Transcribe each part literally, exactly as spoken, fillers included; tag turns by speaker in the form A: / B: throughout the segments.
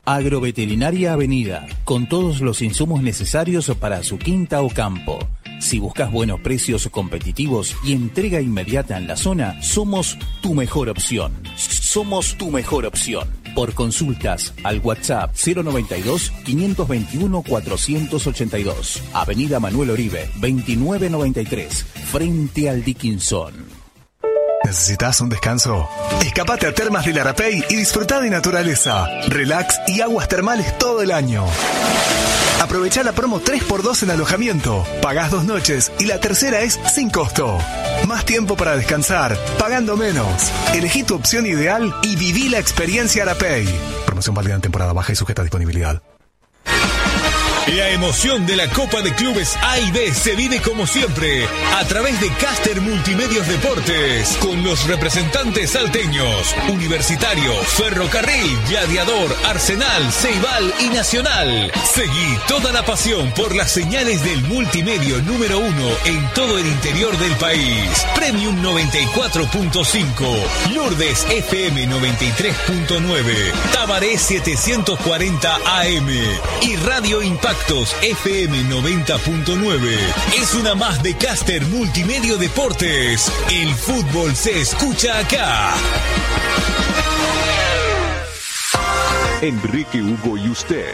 A: Agroveterinaria Avenida, con todos los insumos necesarios para su quinta o campo. Si buscas buenos precios competitivos y entrega inmediata en la zona, somos tu mejor opción. Somos tu mejor opción. Por consultas al WhatsApp cero noventa y dos, quinientos veintiuno, cuatrocientos ochenta y dos. Avenida Manuel Oribe, veintinueve noventa y tres, frente al Dickinson.
B: ¿Necesitas un descanso? Escapate a Termas del Arapey y disfruta de naturaleza, relax y aguas termales todo el año. Aprovecha la promo tres por dos en alojamiento. Pagás dos noches y la tercera es sin costo. Más tiempo para descansar, pagando menos. Elegí tu opción ideal y viví la experiencia Arapey. Promoción válida en temporada baja y sujeta a disponibilidad.
C: La emoción de la Copa de Clubes A y B se vive como siempre a través de Caster Multimedios Deportes con los representantes salteños, Universitario, Ferrocarril, Gladiador, Arsenal, Ceibal y Nacional. Seguí toda la pasión por las señales del multimedio número uno en todo el interior del país. Premium noventa y cuatro punto cinco, Lourdes F M noventa y tres punto nueve, Tabaré setecientos cuarenta A M y Radio Impacto F M noventa punto nueve. Es una más de Caster Multimedio Deportes. El fútbol se escucha acá.
D: Enrique Hugo y usted.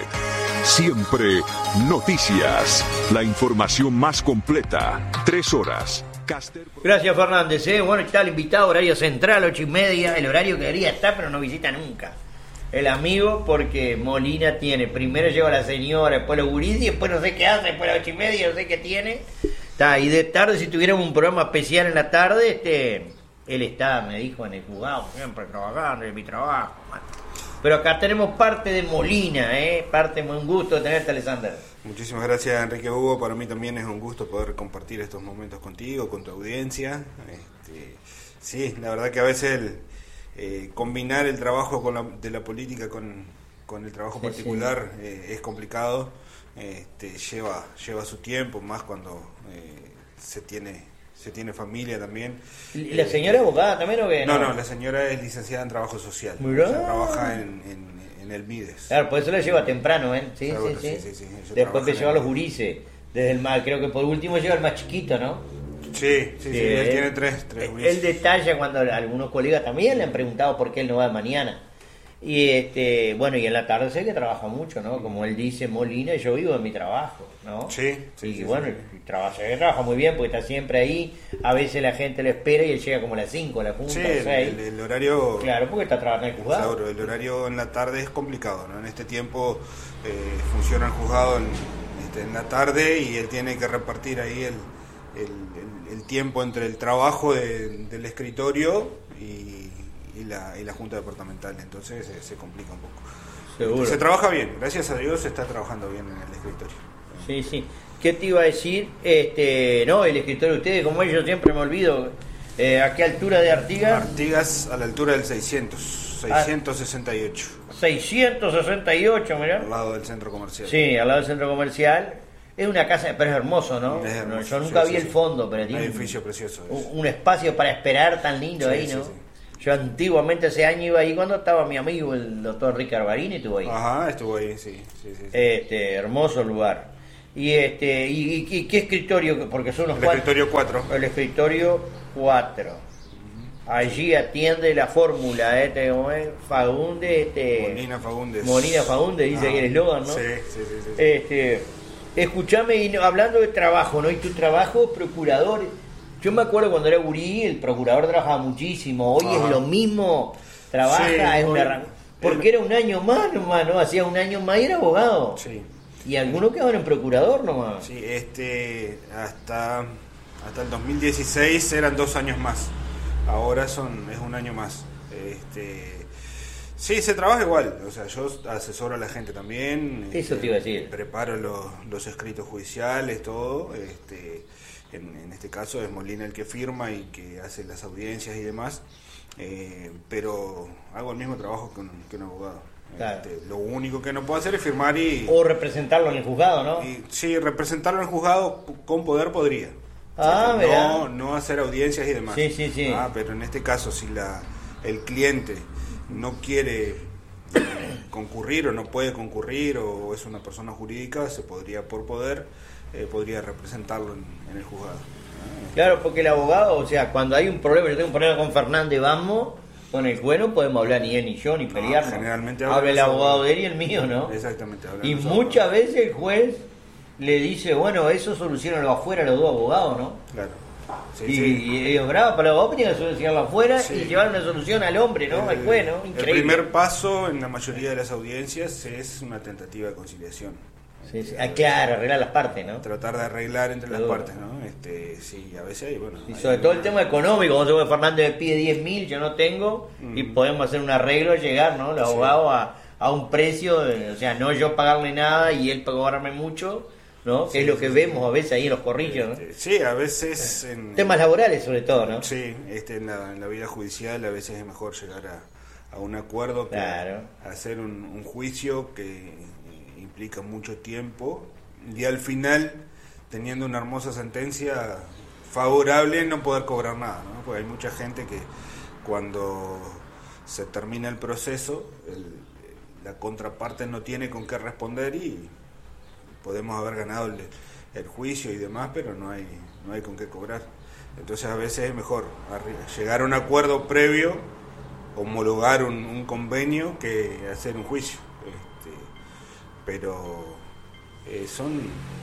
D: Siempre noticias. La información más completa. Tres horas. Caster...
E: Gracias, Fernández. ¿eh? Bueno, está el invitado, horario central, ocho y media. El horario que debería estar, pero no visita nunca. El amigo, porque Molina tiene, primero lleva a la señora, después los guris, y después no sé qué hace, después a las ocho y media, no sé qué tiene. Está, y de tarde, si tuviéramos un programa especial en la tarde, este, él está, me dijo, en el juzgado, siempre trabajando, en mi trabajo. Man. Pero acá tenemos parte de Molina, ¿eh? Parte, un gusto tenerte, Alexander.
F: Muchísimas gracias, Enrique Hugo. Para mí también es un gusto poder compartir estos momentos contigo, con tu audiencia. Este, sí, la verdad que a veces el... Eh, combinar el trabajo con la, de la política con, con el trabajo sí, particular sí. Eh, es complicado, este, lleva lleva su tiempo, más cuando eh, se tiene se tiene familia también.
E: ¿Y la señora es abogada también o qué?
F: No, no, la señora es licenciada en trabajo social, o sea, trabaja en, en, en el Mides.
E: Claro, por eso la lleva temprano, ¿eh? Sí, sí, sí. sí, sí, sí. Después te lleva a los gurises, desde el más, creo que por último lleva el más chiquito, ¿no?
F: Sí, sí, sí, sí, él tiene tres, tres
E: Él detalla cuando algunos colegas también le han preguntado por qué él no va de mañana. Y este, bueno, y en la tarde sé que trabaja mucho, ¿no? Como él dice, Molina, yo vivo de mi trabajo, ¿no?
F: Sí, sí.
E: Y
F: sí,
E: bueno,
F: sí.
E: Trabaja, trabaja muy bien porque está siempre ahí. A veces la gente lo espera y él llega como a las cinco, a la punta,
F: sí,
E: el,
F: el, el horario...
E: Claro, porque está trabajando en el juzgado.
F: Claro, el horario en la tarde es complicado, ¿no? En este tiempo eh, funciona el juzgado en, este, en la tarde y él tiene que repartir ahí el... el, el el tiempo entre el trabajo de, del escritorio y, y, la, y la junta departamental, entonces se, se complica un poco.
E: Seguro.
F: Se trabaja bien, gracias a Dios se está trabajando bien en el escritorio.
E: Sí, sí. ¿Qué te iba a decir? Este, no, el escritorio de ustedes, como yo siempre me olvido, eh, ¿a qué altura de Artigas?
F: Artigas a la altura del seiscientos, seiscientos sesenta y ocho.
E: seiscientos sesenta y ocho, mirá.
F: Al lado del centro comercial.
E: Sí, al lado del centro comercial. Es una casa, pero es hermoso, ¿no?
F: Es hermoso,
E: Yo nunca
F: sí,
E: vi
F: sí,
E: el
F: sí.
E: fondo, pero tiene
F: un edificio precioso.
E: Un, un espacio para esperar tan lindo
F: sí,
E: ahí, ¿no?
F: Sí, sí.
E: Yo antiguamente, ese año iba ahí cuando estaba mi amigo, el doctor Ricardo Barini, estuvo ahí.
F: Ajá, estuvo ahí, sí. sí, sí, sí.
E: Este, hermoso lugar. Y este, y, y, y qué escritorio, porque son unos
F: El escritorio cuatro.
E: El escritorio cuatro. Allí atiende la fórmula, este, ¿cómo es? Fagundes, este.
F: Molina Fagundes.
E: Molina Fagundes, dice ahí el eslogan, ¿no?
F: Sí, sí, sí, sí.
E: Este. Escuchame, y hablando de trabajo, ¿no? Y tu trabajo, procurador. Yo me acuerdo cuando era gurí, el procurador trabajaba muchísimo. Hoy
F: Ajá.
E: es lo mismo, trabaja,
F: sí,
E: es
F: hoy,
E: una... Porque el... era un año más nomás, ¿no? Hacía un año más y era abogado.
F: Sí.
E: Y algunos quedaban en procurador nomás.
F: Sí, este, hasta, hasta el dos mil dieciséis eran dos años más. Ahora son es un año más. Este... Sí, se trabaja igual, o sea, yo asesoro a la gente también.
E: Eso
F: este,
E: te iba a decir.
F: Preparo los, los escritos judiciales, todo. Este, en, en este caso es Molina el que firma y que hace las audiencias y demás. Eh, pero hago el mismo trabajo que un, que un abogado.
E: Claro.
F: Este, lo único que no puedo hacer es firmar y...
E: O representarlo en el juzgado, ¿no?
F: Y, sí, representarlo en el juzgado con poder podría.
E: Ah,
F: o sea,
E: mira.
F: no, no hacer audiencias y demás.
E: Sí, sí, sí.
F: Ah, pero en este caso, si la el cliente no quiere concurrir o no puede concurrir o es una persona jurídica, se podría por poder, eh, podría representarlo en, en el juzgado.
E: Claro, porque el abogado, o sea, cuando hay un problema, yo tengo un problema con Fernández, vamos, con el juez no podemos hablar ni él ni yo, ni pelear.
F: No, generalmente
E: habla el abogado
F: abogados.
E: de él y el mío, ¿no?
F: Exactamente.
E: Y muchas veces el juez le dice, bueno, eso solucionalo afuera los dos abogados, ¿no?
F: Claro. Sí,
E: y,
F: sí.
E: y ellos bravo, pero los abogados tienen que solucionarlo afuera
F: Sí.
E: y llevar una solución al hombre, ¿no?
F: El,
E: al juez, ¿no? Increíble.
F: el primer paso en la mayoría de las audiencias es una tentativa de conciliación.
E: Sí, sí. Ah, claro, arreglar las partes, ¿no?
F: Tratar de arreglar entre las
E: Seguro.
F: partes, ¿no? Este, sí, a veces hay, bueno...
E: Y
F: hay
E: sobre todo el
F: alguna-
E: tema económico, cuando se ve Fernández me pide diez mil, yo no tengo, y podemos hacer un arreglo, llegar, ¿no? Los
F: Sí.
E: abogados a, a un precio, de- o sea, no yo pagarle nada y él cobrarme mucho, ¿no? Que
F: Sí,
E: es lo
F: sí,
E: que
F: sí.
E: vemos a veces ahí en los corrillos, ¿no?
F: Este, sí, a veces... En,
E: Temas laborales sobre todo, ¿no?
F: Sí, este, en, la, en la vida judicial a veces es mejor llegar a, a un acuerdo que
E: Claro.
F: hacer un, un juicio que eh, implica mucho tiempo y al final, teniendo una hermosa sentencia favorable, no poder cobrar nada, ¿no? Porque hay mucha gente que cuando se termina el proceso, el, la contraparte no tiene con qué responder y podemos haber ganado el, el juicio y demás, pero no hay no hay con qué cobrar. Entonces a veces es mejor arri- llegar a un acuerdo previo, homologar un, un convenio que hacer un juicio. Este, pero eh, son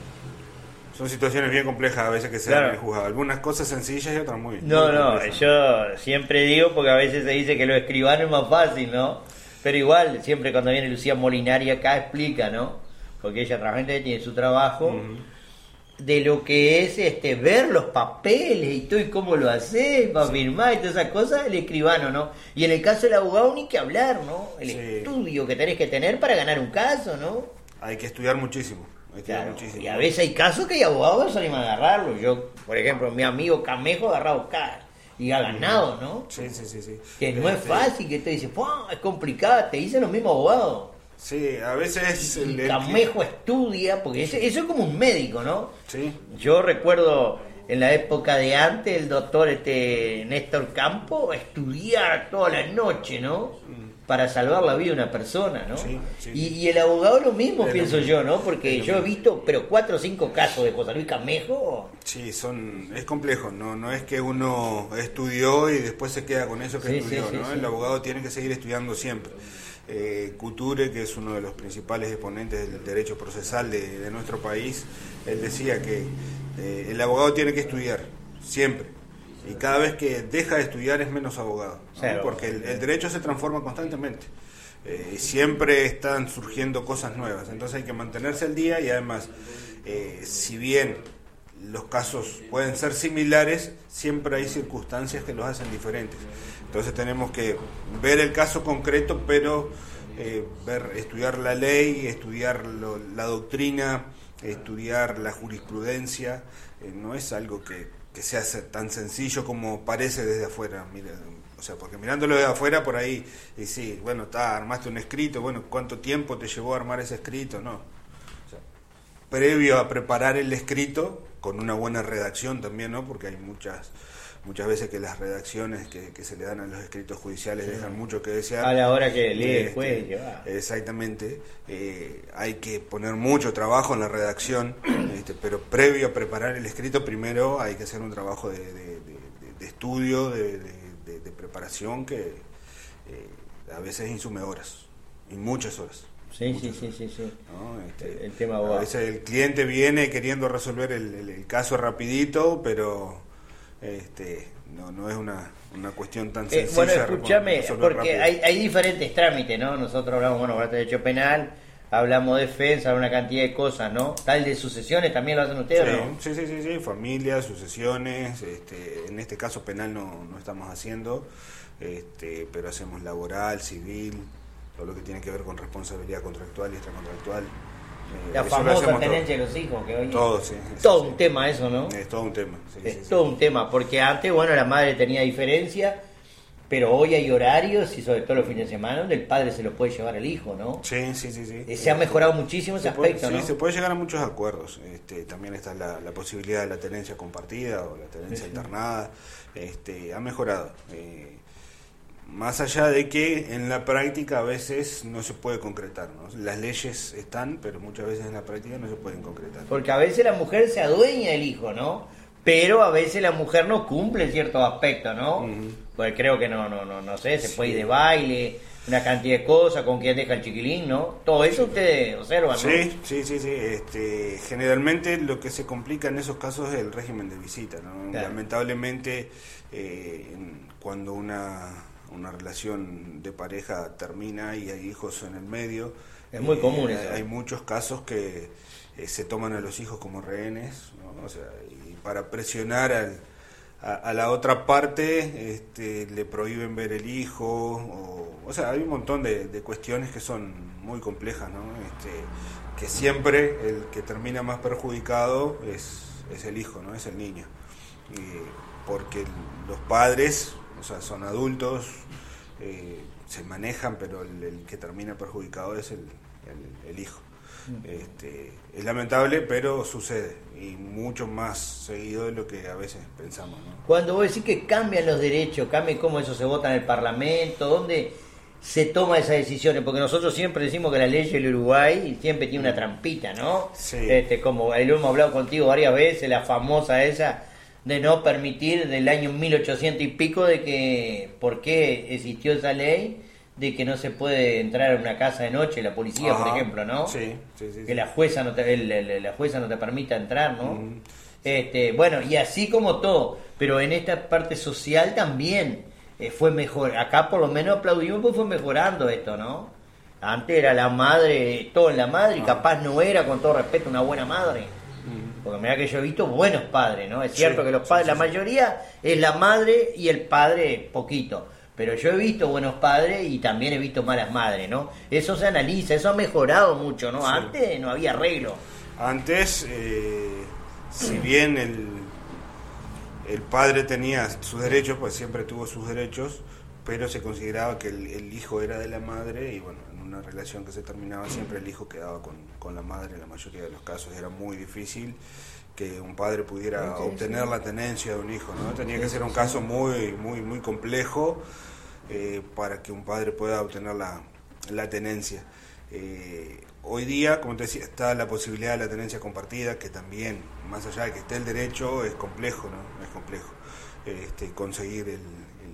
F: son situaciones bien complejas a veces que se dan
E: Claro.
F: en el juzgado. Algunas cosas sencillas y otras muy
E: No,
F: muy
E: no,
F: complejas.
E: yo siempre digo, porque a veces se dice que lo escribano es más fácil, ¿no? Pero igual, siempre cuando viene Lucía Molinari acá explica, ¿no? Porque ella realmente tiene su trabajo,
F: Ujú.
E: de lo que es este ver los papeles y todo y cómo lo haces para firmar y todas esas cosas, el escribano, ¿no? Y en el caso del abogado ni que hablar, ¿no? El
F: Sí.
E: estudio que tenés que tener para ganar un caso, ¿no?
F: Hay que estudiar muchísimo. Hay que estudiar
E: Claro,
F: muchísimo.
E: y a veces hay casos que hay abogados que salen a agarrarlo. Yo, por ejemplo, mi amigo Camejo ha agarrado Oscar y ha ganado, ¿no?
F: Sí, sí, sí, sí.
E: Que no es
F: Este,
E: fácil, que te dice, ¡pum! Es complicado, te dicen los mismos abogados.
F: Sí, a veces el,
E: Y
F: el-
E: Camejo estudia, porque eso, eso es como un médico, ¿no?
F: Sí.
E: Yo recuerdo en la época de antes, el doctor este Néstor Campo estudiar toda la noche, ¿no? Para salvar la vida de una persona, ¿no?
F: Sí, sí,
E: y,
F: sí.
E: y el abogado lo mismo,
F: Es lo
E: pienso
F: mismo.
E: yo, ¿no? Porque
F: Es lo
E: yo he
F: mismo.
E: visto, pero cuatro o cinco casos de José Luis Camejo.
F: Sí, son, es complejo, no no es que uno estudió y después se queda con eso que
E: Sí,
F: estudió,
E: sí, sí,
F: ¿no?
E: sí.
F: El abogado tiene que seguir estudiando siempre. Eh, Couture, que es uno de los principales exponentes del derecho procesal de, de nuestro país, él decía que eh, el abogado tiene que estudiar, siempre. Y cada vez que deja de estudiar es menos abogado, ¿no?
E: Claro.
F: Porque el, el derecho se transforma constantemente. Eh, y siempre están surgiendo cosas nuevas, entonces hay que mantenerse al día y además, eh, si bien los casos pueden ser similares, siempre hay circunstancias que los hacen diferentes. Entonces tenemos que ver el caso concreto, pero eh, ver, estudiar la ley, estudiar lo- la doctrina, estudiar la jurisprudencia. Eh, no es algo que, que sea se- tan sencillo como parece desde afuera. Mira, o sea, porque mirándolo de afuera por ahí, y sí, bueno, está, armaste un escrito, bueno, ¿cuánto tiempo te llevó a armar ese escrito? No. O sea, previo a preparar el escrito, con una buena redacción también, ¿no? Porque hay muchas muchas veces que las redacciones que, que se le dan a los escritos judiciales dejan mucho que desear.
E: A la hora que lee el
F: Este,
E: juez, ya.
F: Exactamente. Eh, hay que poner mucho trabajo en la redacción, este, pero previo a preparar el escrito, primero hay que hacer un trabajo de, de- de- de estudio, de, de- de- de preparación que eh, a veces insume horas, y muchas horas.
E: Sí, sí, sí, sí, sí.
F: ¿No? Este,
E: El tema
F: a
E: abogado.
F: veces el cliente viene queriendo resolver el, el- el caso rapidito, pero este no no es una, una cuestión tan
E: Eh,
F: sencilla.
E: bueno,
F: re-
E: escúchame,
F: resolver
E: porque
F: rápido.
E: hay, hay diferentes trámites, ¿no? Nosotros hablamos, bueno, hablamos de derecho penal, hablamos de defensa, una cantidad de cosas, ¿no? Tal de sucesiones también lo hacen ustedes,
F: Sí,
E: ¿o no?
F: sí, sí, sí, sí, familias, sucesiones, este, en este caso penal no, no estamos haciendo, este, pero hacemos laboral, civil, todo lo que tiene que ver con responsabilidad contractual y extracontractual. Eh,
E: La
F: eso lo
E: famosa
F: hacemos
E: tenencia de los hijos, que hoy
F: todo, todo, sí, eso
E: todo
F: sí.
E: un tema eso, ¿no?
F: Es todo un tema. Sí,
E: Es
F: sí, sí.
E: todo un tema, porque antes, bueno, la madre tenía diferencia, pero hoy hay horarios y sobre todo los fines de semana donde el padre se lo puede llevar al hijo, ¿no?
F: Sí, sí, sí, sí.
E: Eh, Se ha mejorado muchísimo ese
F: Se puede-
E: aspecto,
F: sí,
E: ¿no?
F: se puede llegar a muchos acuerdos. Este, también está la, la posibilidad de la tenencia compartida o la tenencia
E: Sí, sí.
F: alternada. Este, ha mejorado. Eh, más allá de que en la práctica a veces no se puede concretar, ¿no? Las leyes están, pero muchas veces en la práctica no se pueden concretar.
E: Porque a veces la mujer se adueña del hijo, ¿no? Pero a veces la mujer no cumple en ciertos aspectos, ¿no? Uh-huh. Pues creo que no, no, no, no sé, se sí. puede ir de baile, una cantidad de cosas, con quién deja el chiquilín, ¿no? Todo eso ustedes observan, ¿no?
F: Sí, sí, sí, sí. Este, generalmente lo que se complica en esos casos es el régimen de visita, ¿no? Claro. Lamentablemente, eh, cuando una, una relación de pareja termina y hay hijos en el medio,
E: es muy común
F: eh,
E: eso.
F: Hay muchos casos que eh, se toman a los hijos como rehenes, ¿no? O sea, y para presionar al A, a la otra parte este, le prohíben ver el hijo, o, o sea, hay un montón de, de cuestiones que son muy complejas, ¿no? Este, que siempre el que termina más perjudicado es, es el hijo, ¿no? Es el niño, y, porque los padres, o sea, son adultos, eh, se manejan, pero el, el que termina perjudicado es el, el, el hijo. Este, es lamentable, pero sucede, y mucho más seguido de lo que a veces pensamos, ¿no?
E: Cuando vos decís que cambian los derechos, cambia cómo eso se vota en el Parlamento, ¿dónde se toma esas decisiones? Porque nosotros siempre decimos que la ley del Uruguay siempre tiene una trampita, ¿no?
F: Sí.
E: Este, como lo hemos hablado contigo varias veces, la famosa esa de no permitir del año mil ochocientos y pico, de que por qué existió esa ley de que no se puede entrar a una casa de noche, la policía,
F: Ajá.
E: por ejemplo, ¿no?
F: Sí, sí, sí,
E: que
F: sí.
E: la jueza no te, el, el, la jueza no te permita entrar, ¿no? Mm. Este, bueno, y así como todo, pero en esta parte social también eh, fue mejor. Acá por lo menos aplaudimos porque fue mejorando esto, ¿no? Antes era la madre, todo en la madre, y capaz no era, con todo respeto, una buena madre. Mm. Porque mira que yo he visto buenos padres, ¿no? Es cierto sí, que los padres, sí, sí, la mayoría es la madre y el padre poquito. Pero yo he visto buenos padres y también he visto malas madres, ¿no? Eso se analiza, eso ha mejorado mucho, ¿no? Sí. Antes no había arreglo.
F: Antes, eh, si bien el, el padre tenía sus derechos, pues siempre tuvo sus derechos, pero se consideraba que el, el hijo era de la madre, y bueno, en una relación que se terminaba siempre el hijo quedaba con, con la madre. En la mayoría de los casos era muy difícil que un padre pudiera okay, obtener sí. la tenencia de un hijo, ¿no? Tenía que ser un caso muy muy muy complejo eh, para que un padre pueda obtener la, la tenencia. Eh, hoy día, como te decía, está la posibilidad de la tenencia compartida, que también, más allá de que esté el derecho, es complejo, ¿no? Es complejo este, conseguir el, el,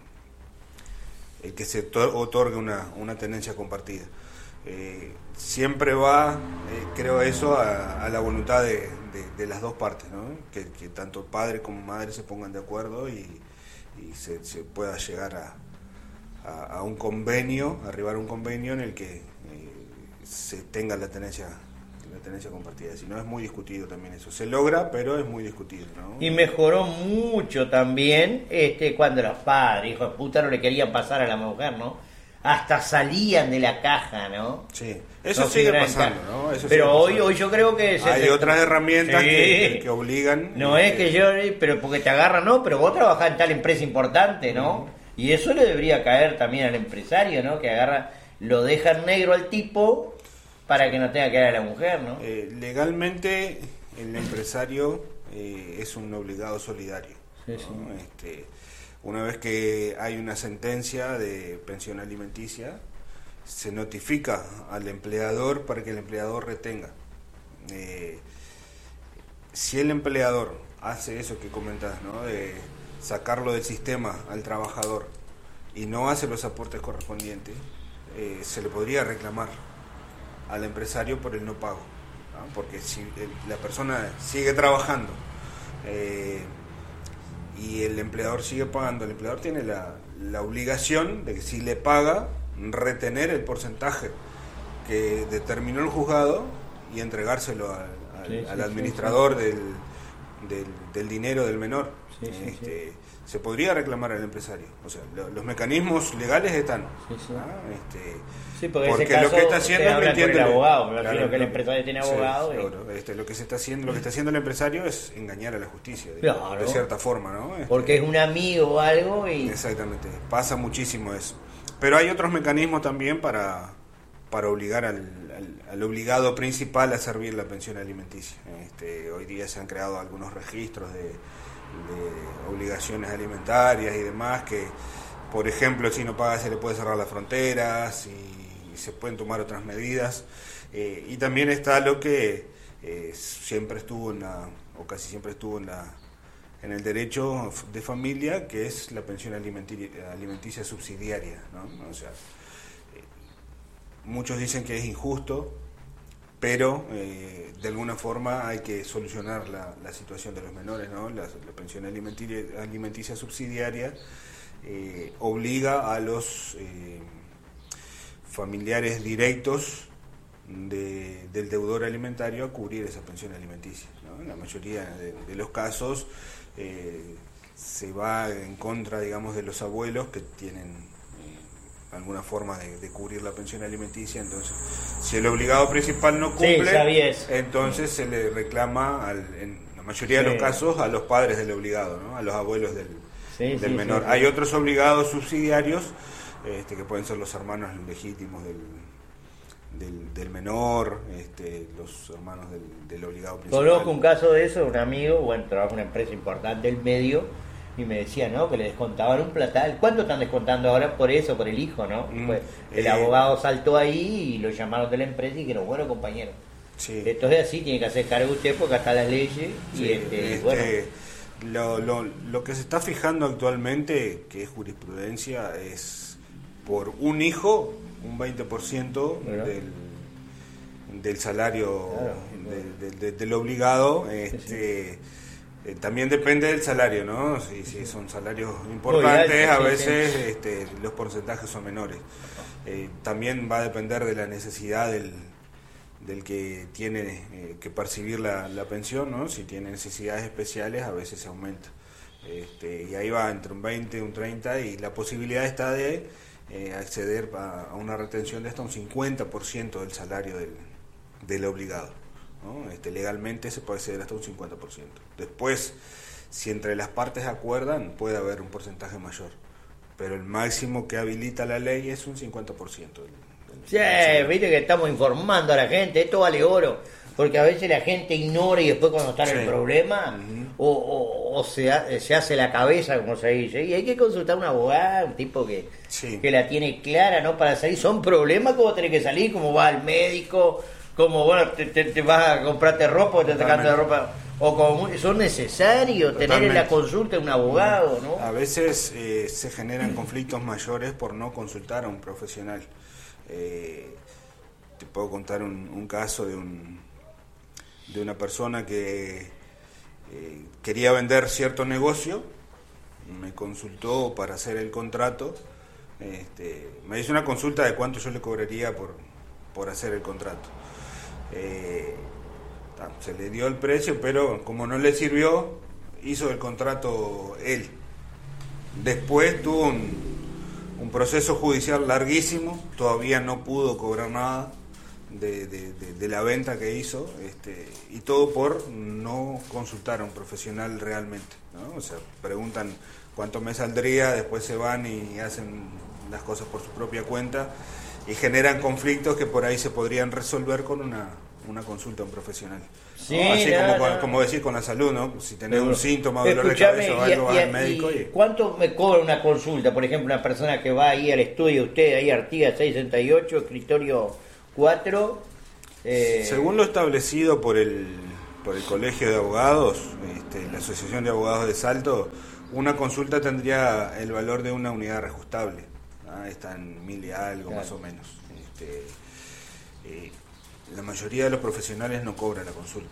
F: el que se otorgue una, una tenencia compartida. Eh, siempre va, eh, creo eso, a, a la voluntad de, de, de las dos partes, ¿no? Que, que tanto padre como madre se pongan de acuerdo y, y se, se pueda llegar a, a, a un convenio, arribar a un convenio en el que eh, se tenga la tenencia, la tenencia compartida. Si no, es muy discutido también eso. Se logra, pero es muy discutido, ¿no?
E: Y mejoró mucho también este cuando los padres, hijos de puta, no le querían pasar a la mujer, ¿no? Hasta salían de la caja, ¿no?
F: Sí, eso no sigue pasando, ¿no? Eso
E: pero
F: sigue
E: hoy
F: pasando.
E: hoy yo creo que... Se
F: hay
E: se...
F: otras herramientas
E: sí.
F: que, que obligan...
E: No es que yo... Pero porque te agarran, no, pero vos trabajás en tal empresa importante, ¿no? Uh-huh. Y eso le debería caer también al empresario, ¿no? Que agarra, lo deja en negro al tipo para que no tenga que dar a la mujer, ¿no?
F: Eh, legalmente el empresario eh, es un obligado solidario,
E: sí,
F: ¿no?
E: Sí.
F: Este, una vez que hay una sentencia de pensión alimenticia, se notifica al empleador para que el empleador retenga. Eh, si el empleador hace eso que comentas, ¿no? De sacarlo del sistema al trabajador y no hace los aportes correspondientes, eh, se le podría reclamar al empresario por el no pago, ¿no? Porque si el, la persona sigue trabajando eh, y el empleador sigue pagando, el empleador tiene la, la obligación de que si le paga, retener el porcentaje que determinó el juzgado y entregárselo al, al, sí, sí, al administrador sí, sí. Del, del, del dinero del menor. Sí, sí, este, sí. Se podría reclamar al empresario, o sea, lo, los mecanismos legales están. Sí, sí. ¿Ah? Este,
E: sí, porque,
F: porque
E: ese caso
F: lo que está haciendo es mintiendo.
E: El abogado, me
F: claro,
E: que el empresario tiene abogado.
F: Sí,
E: y...
F: claro, este, lo que se está haciendo, lo que está haciendo el empresario es engañar a la justicia, de,
E: claro.
F: de cierta forma, ¿no? Este,
E: porque es un amigo o algo y.
F: Exactamente, pasa muchísimo eso. Pero hay otros mecanismos también para para obligar al, al, al obligado principal a servir la pensión alimenticia. Este, hoy día se han creado algunos registros de, de obligaciones alimentarias y demás que, por ejemplo, si no paga se le puede cerrar las fronteras y, y se pueden tomar otras medidas. Eh, y también está lo que eh, siempre estuvo en la, o casi siempre estuvo en la en el derecho de familia, que es la pensión alimenticia, alimenticia subsidiaria, ¿no? O sea, eh, muchos dicen que es injusto, pero eh, de alguna forma hay que solucionar la, la situación de los menores, ¿no? La, la pensión alimenticia, alimenticia subsidiaria eh, obliga a los eh, familiares directos de, del deudor alimentario a cubrir esa pensión alimenticia, ¿no? En la mayoría de, de los casos eh, se va en contra, digamos, de los abuelos que tienen eh, alguna forma de, de cubrir la pensión alimenticia. Entonces, si el obligado principal no cumple, sí, entonces se le reclama, al, en la mayoría sí. de los casos, a los padres del obligado, ¿no? A los abuelos del, sí, del sí, menor. Sí, sí. Hay otros obligados subsidiarios, este, que pueden ser los hermanos legítimos del Del, del menor, este, los hermanos del, del obligado principal.
E: Conozco un caso de eso, un amigo, bueno, trabaja en una empresa importante del medio, y me decía, ¿no?, que le descontaban un platal. ¿Cuánto están descontando ahora por eso, por el hijo, no? Mm, pues, el eh, abogado saltó ahí y lo llamaron de la empresa y dijeron, bueno, compañero, sí. esto es así, tiene que hacer cargo usted porque acá las leyes, y sí, este, este, bueno...
F: Lo, lo, lo que se está fijando actualmente, que es jurisprudencia, es por un hijo... un veinte por ciento del, del salario claro, de, de, de, del obligado. Este, sí, sí. Eh, también depende del salario, ¿no? Si, si son salarios importantes, a veces este, los porcentajes son menores. Eh, también va a depender de la necesidad del, del que tiene eh, que percibir la, la pensión, ¿no? Si tiene necesidades especiales, a veces se aumenta. Este, y ahí va entre un veinte, un treinta, y la posibilidad está de Eh, acceder a, a una retención de hasta un cincuenta por ciento del salario del, del obligado, ¿no? Este, legalmente se puede acceder hasta un cincuenta por ciento. Después, si entre las partes acuerdan, puede haber un porcentaje mayor, pero el máximo que habilita la ley es un cincuenta por ciento del, del,
E: sí, del viste que estamos informando a la gente, esto vale oro, porque a veces la gente ignora y después cuando está en sí. el problema uh-huh. o, o, o se, ha, se hace la cabeza, como se dice, y hay que consultar a un abogado, un tipo que, sí. que la tiene clara, ¿no? Para salir, son problemas como tenés que salir, como vas al médico, como bueno, te, te, te vas a comprarte ropa o te estás sacando de ropa, o como son necesarios Totalmente. tener en la consulta de un abogado, ¿no?
F: A veces eh, se generan conflictos mayores por no consultar a un profesional. Eh, te puedo contar un, un caso de un de una persona que eh, quería vender cierto negocio, me consultó para hacer el contrato, este, me hizo una consulta de cuánto yo le cobraría por, por hacer el contrato. Eh, se le dio el precio, pero como no le sirvió, hizo el contrato él. Después tuvo un, un proceso judicial larguísimo, todavía no pudo cobrar nada De, de, de, de la venta que hizo, este, y todo por no consultar a un profesional realmente, ¿no? O sea, preguntan cuánto me saldría, después se van y hacen las cosas por su propia cuenta y generan conflictos que por ahí se podrían resolver con una, una consulta a un profesional. Sí, ¿no? Así no, como, no. como decir con la salud, ¿no? Si tenés un síntoma, dolor de cabeza o algo, vas al médico. Y...
E: ¿Cuánto me cobra una consulta? Por ejemplo, una persona que va ahí al estudio, usted, ahí Artigas seiscientos sesenta y ocho, escritorio cuatro. Eh...
F: Según lo establecido por el por el Colegio de Abogados, este, la Asociación de Abogados de Salto, una consulta tendría el valor de una unidad reajustable, ¿no? Está en mil y algo, claro. más o menos. Este, eh, la mayoría de los profesionales no cobran la consulta.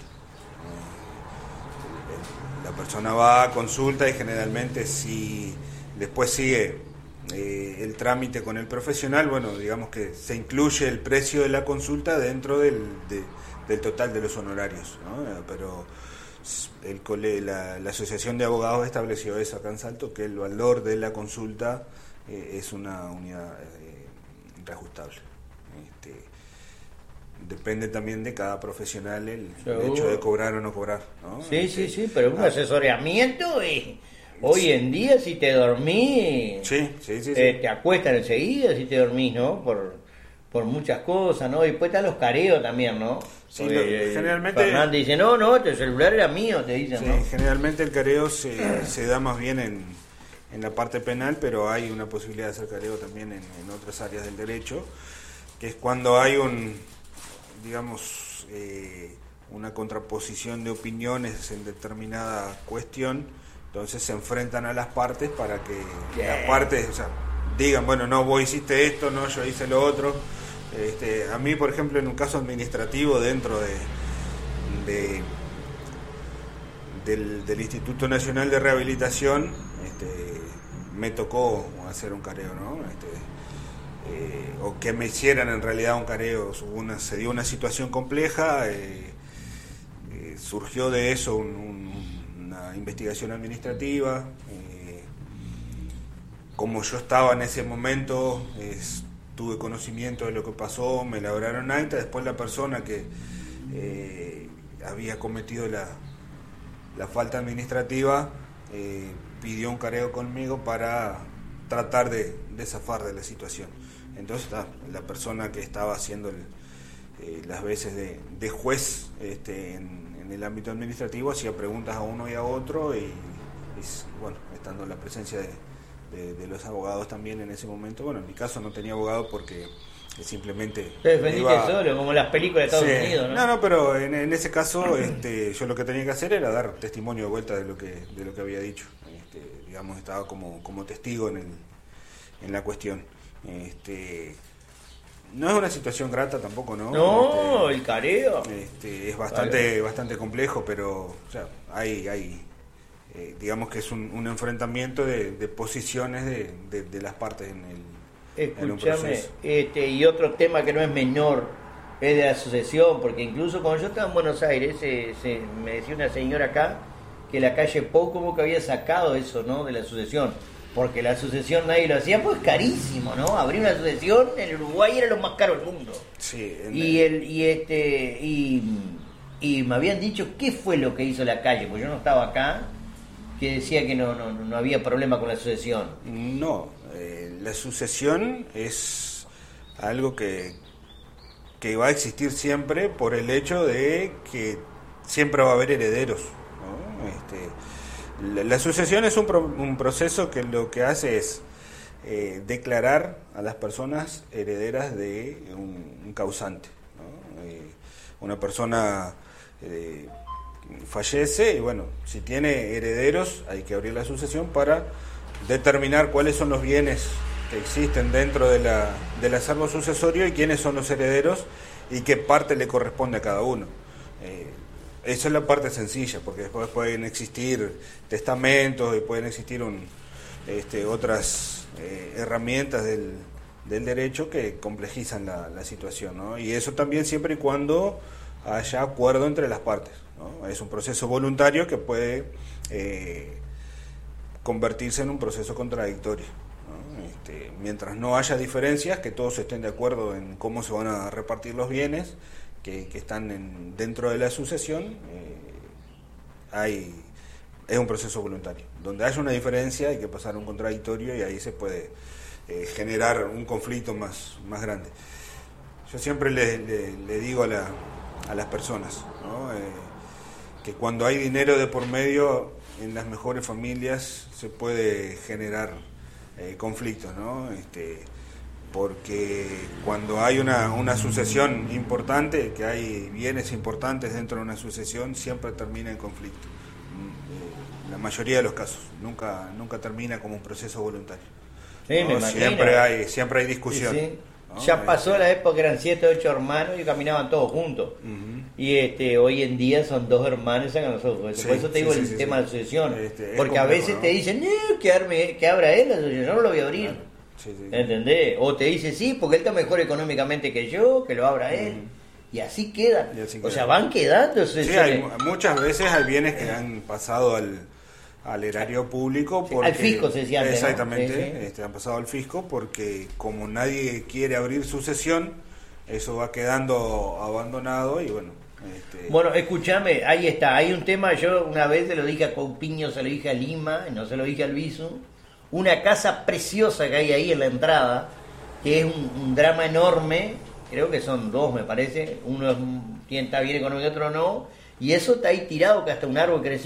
F: Eh, la persona va a consulta y generalmente si después sigue Eh, el trámite con el profesional, bueno, digamos que se incluye el precio de la consulta dentro del, de, del total de los honorarios, ¿no? Pero el cole, la, la Asociación de Abogados estableció eso acá en Salto, que el valor de la consulta eh, es una unidad eh, reajustable. Este, depende también de cada profesional el, el hecho de cobrar o no cobrar, ¿no?
E: Sí,
F: este,
E: sí, sí, pero un ah, asesoramiento y... Hoy sí. en día, si te dormís,
F: sí, sí, sí, sí.
E: Eh, te acuestan enseguida si te dormís, ¿no? Por, por muchas cosas, ¿no? Y después están los careos también, ¿no?
F: Sí, Porque, lo, generalmente...
E: Fernández dice, no, no, este celular era mío, te dicen,
F: sí,
E: ¿no?
F: Generalmente el careo se, se da más bien en, en la parte penal, pero hay una posibilidad de hacer careo también en, en otras áreas del derecho, que es cuando hay un, digamos, eh, una contraposición de opiniones en determinada cuestión, entonces se enfrentan a las partes para que yeah. las partes, o sea, digan, bueno, no, vos hiciste esto, no, yo hice lo otro. Este, a mí, por ejemplo, en un caso administrativo dentro de, de del, del Instituto Nacional de Rehabilitación, este, me tocó hacer un careo, ¿no? Este, eh, o que me hicieran en realidad un careo. Una, se dio una situación compleja, eh, eh, surgió de eso un, un, una investigación administrativa. Eh, como yo estaba en ese momento, es, tuve conocimiento de lo que pasó, me elaboraron acta, después la persona que eh, había cometido la, la falta administrativa eh, pidió un careo conmigo para tratar de, de zafar de la situación. Entonces ta, la persona que estaba haciendo el, eh, las veces de, de juez este, en, en el ámbito administrativo hacía preguntas a uno y a otro y, y bueno, estando en la presencia de De, de los abogados también en ese momento. Bueno, en mi caso no tenía abogado porque simplemente
E: te defendiste iba... solo, como las películas de Estados sí. Unidos, ¿no?
F: No, no, pero en, en ese caso este, yo lo que tenía que hacer era dar testimonio de vuelta de lo que de lo que había dicho. Este, digamos, estaba como, como testigo en, el, en la cuestión. Este, no es una situación grata tampoco, ¿no?
E: No,
F: este,
E: el careo.
F: Este, es bastante, bastante complejo, pero o sea, hay... hay Eh, digamos que es un, un enfrentamiento de, de posiciones de, de, de las partes en el en un proceso.
E: Este, y otro tema que no es menor es de la sucesión, porque incluso cuando yo estaba en Buenos Aires se, se, me decía una señora acá que la calle Pou como que había sacado eso, ¿no?, de la sucesión, porque la sucesión nadie lo hacía, pues carísimo, ¿no? Abrir una sucesión en Uruguay era lo más caro del mundo.
F: Sí,
E: y el y este y, y me habían dicho qué fue lo que hizo la calle, porque yo no estaba acá, que decía que no, no, no había problema con la sucesión.
F: No, eh, la sucesión es algo que, que va a existir siempre por el hecho de que siempre va a haber herederos, ¿no? Este, la, la sucesión es un, pro, un proceso que lo que hace es eh, declarar a las personas herederas de un, un causante, ¿no? Eh, una persona... Eh, fallece y bueno, si tiene herederos hay que abrir la sucesión para determinar cuáles son los bienes que existen dentro de la del acervo sucesorio y quiénes son los herederos y qué parte le corresponde a cada uno. Eh, esa es la parte sencilla, porque después pueden existir testamentos y pueden existir un, este, otras eh, herramientas del, del derecho que complejizan la, la situación, ¿no? Y eso también siempre y cuando haya acuerdo entre las partes, ¿no? Es un proceso voluntario que puede eh, convertirse en un proceso contradictorio, ¿no? Este, mientras no haya diferencias, que todos estén de acuerdo en cómo se van a repartir los bienes que, que están en, dentro de la sucesión, eh, hay, es un proceso voluntario. Donde haya una diferencia hay que pasar a un contradictorio y ahí se puede eh, generar un conflicto más, más grande. Yo siempre le, le, le digo a la a las personas, ¿no? Eh, que cuando hay dinero de por medio en las mejores familias se puede generar eh, conflictos, ¿no? Este, porque cuando hay una, una sucesión importante, que hay bienes importantes dentro de una sucesión, siempre termina en conflicto. Eh, la mayoría de los casos, nunca nunca termina como un proceso voluntario.
E: Sí,
F: ¿no?
E: me
F: Siempre hay siempre hay discusión.
E: Sí, sí.
F: ¿no?
E: Ya pasó este... la época, eran siete o ocho hermanos y caminaban todos juntos. Uh-huh. Y este hoy en día son dos hermanos y sacan los ojos. Sí, por eso te digo sí, el sí, tema sí. de la sucesión. Este, porque complejo, a veces ¿no? te dicen, no, que, arme, que abra él la sucesión, yo no lo voy a abrir. Claro. Sí, sí, sí. ¿Entendés? O te dice, sí, porque él está mejor económicamente que yo, que lo abra él. Uh-huh. Y así queda. Y así queda. O sea, van quedando.
F: Sí, hay, muchas veces hay bienes que han pasado al, al erario público. Porque,
E: al fisco se decía.
F: Exactamente,
E: ¿no? sí,
F: este, han pasado al fisco porque como nadie quiere abrir sucesión, eso va quedando abandonado y bueno. Este...
E: Bueno, escúchame, ahí está, hay un tema, yo una vez se lo dije a Coupiño, se lo dije a Lima, no se lo dije al Bisu, una casa preciosa que hay ahí en la entrada, que es un, un drama enorme, creo que son dos me parece, uno es, quien está bien económico y otro no, y eso está ahí tirado que hasta un árbol creció.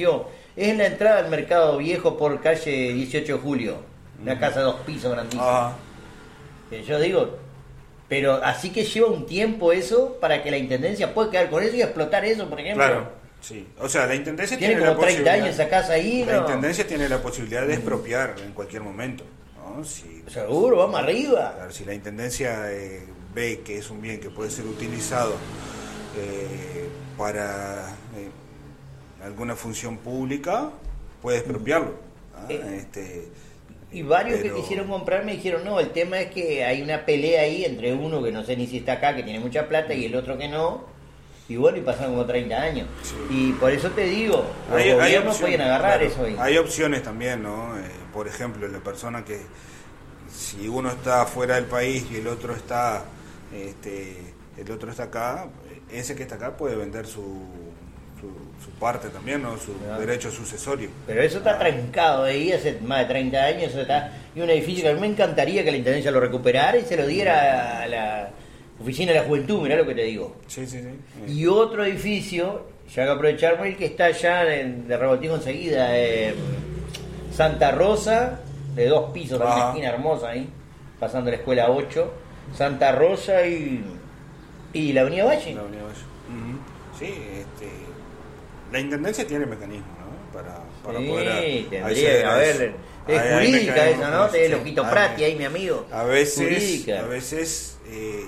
E: Es en la entrada del Mercado Viejo por calle dieciocho de julio. Una casa de dos pisos grandísima.
F: Ah,
E: Que yo digo, pero así que lleva un tiempo eso para que la intendencia pueda quedar con eso y explotar eso, por ejemplo.
F: claro, sí. O sea, la intendencia
E: Tiene
F: tiene,
E: como
F: la
E: treinta
F: posibilidad.
E: años esa casa ahí,
F: La
E: ¿no?
F: intendencia tiene la posibilidad de expropiar en cualquier momento, ¿no? Si,
E: Seguro, vamos arriba.
F: Claro, si la intendencia eh, ve que es un bien que puede ser utilizado eh, para eh, alguna función pública, puede expropiarlo. ¿ah?
E: Eh,
F: Este,
E: Y varios
F: pero-
E: que quisieron comprar me dijeron, no, el tema es que hay una pelea ahí entre uno que no sé ni si está acá, que tiene mucha plata, y el otro que no. Y bueno, y pasaron como treinta años.
F: Sí.
E: Y por eso te digo, los
F: Hay- hay
E: gobiernos
F: opciones,
E: pueden agarrar
F: claro.
E: eso ahí.
F: Hay opciones también, ¿no? Eh, por ejemplo, la persona que, si uno está fuera del país y el otro está, este, el otro está acá, ese que está acá puede vender su, su, su parte también, ¿no? Su
E: Claro.
F: derecho sucesorio.
E: Pero eso está trancado de ahí hace más de treinta años. Eso está, y un edificio que a mí me encantaría que la intendencia lo recuperara y se lo diera a la oficina de la juventud, mirá lo que te digo.
F: Sí, sí, sí. Eh,
E: Y otro edificio, ya que aprovecharme, el que está allá en, de Revoltijo enseguida, eh, Santa Rosa, de dos pisos,
F: Ajá.
E: una esquina hermosa ahí, pasando la escuela ocho, Santa Rosa y, y la Avenida Valle.
F: la Avenida Valle. Ujú. Sí, este, la intendencia tiene mecanismos, ¿no? Para, para
E: Sí,
F: poder a-
E: tendría
F: acceder
E: que
F: a
E: haber.
F: eso.
E: Es
F: Hay- hay
E: jurídica
F: mecanismos
E: esa, ¿no?
F: para
E: Te
F: eso,
E: lo
F: sí.
E: quito
F: Ah,
E: Prati ahí, mi amigo.
F: A veces,
E: Jurídica.
F: a veces eh,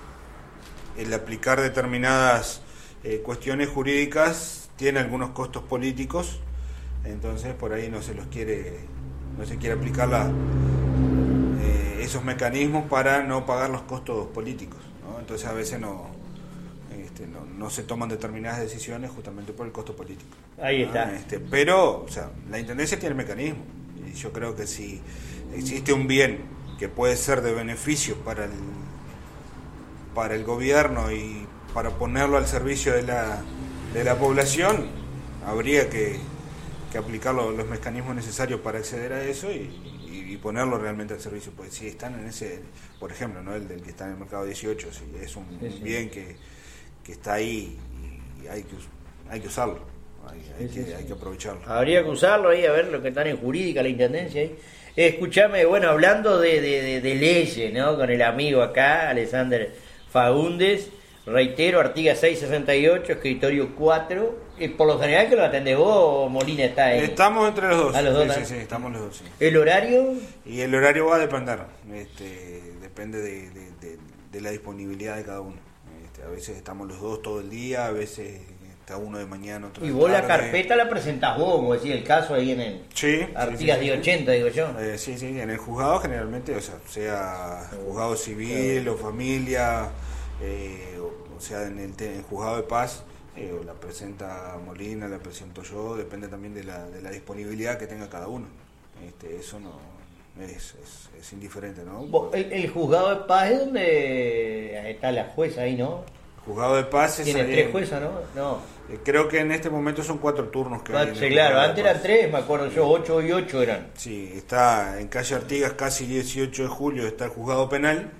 F: el aplicar determinadas eh, cuestiones jurídicas tiene algunos costos políticos, entonces por ahí no se los quiere, no se quiere aplicar la, eh, esos mecanismos para no pagar los costos políticos, ¿no? Entonces a veces no, este, no, no se toman determinadas decisiones justamente por el costo político.
E: Ahí
F: ¿no?
E: está.
F: Este, pero, o sea, la intendencia tiene mecanismos y yo creo que si existe un bien que puede ser de beneficio para el para el gobierno y para ponerlo al servicio de la de la población, habría que, que aplicar lo- los mecanismos necesarios para acceder a eso y, y- y ponerlo realmente al servicio. Pues si están en ese, por ejemplo, ¿no? el del que está en el mercado dieciocho, si es un
E: Sí, sí.
F: bien que, que está ahí y hay que us- hay que usarlo, hay, hay
E: Sí,
F: que,
E: sí,
F: hay
E: sí.
F: que aprovecharlo.
E: Habría que usarlo ahí, a ver lo que están en jurídica, la intendencia ahí. Escuchame, bueno, hablando de, de, de, de leyes, ¿no? Con el amigo acá, Alexander Faúndez, reitero, Artigas seiscientos sesenta y ocho, escritorio cuatro, y por lo general que lo atendés vos, Molina está ahí.
F: Estamos entre los dos.
E: A los dos,
F: sí,
E: ¿no?
F: sí, sí, estamos los dos. Sí.
E: ¿El horario?
F: Y el horario va a depender, este, depende de, de- de- de la disponibilidad de cada uno. Este, a veces estamos los dos todo el día, a veces está uno de mañana, otro
E: Y
F: de
E: vos la
F: tarde.
E: carpeta la presentás vos, como decía el caso ahí en el
F: Sí, sí,
E: Artigas
F: sí, sí,
E: diez ochenta, digo yo.
F: Eh, sí, sí, en el juzgado generalmente, o sea, sea juzgado civil o familia, eh, o, o sea, en el, te- en el juzgado de paz, eh, o la presenta Molina, la presento yo, depende también de la, de la disponibilidad que tenga cada uno. Este, eso no es, es, es indiferente, ¿no?
E: Vos, El, el juzgado de paz es donde está la jueza ahí, ¿no?
F: Juzgado de paz es
E: Tiene
F: ahí
E: tres
F: en-
E: juezas, ¿no? No.
F: eh, Creo que en este momento son cuatro turnos que hay en
E: Sí,
F: el
E: claro,
F: juzgado de
E: antes
F: paz.
E: eran tres, me acuerdo yo, ocho y ocho eran.
F: Sí, está en calle Artigas, casi dieciocho de julio, está el juzgado penal.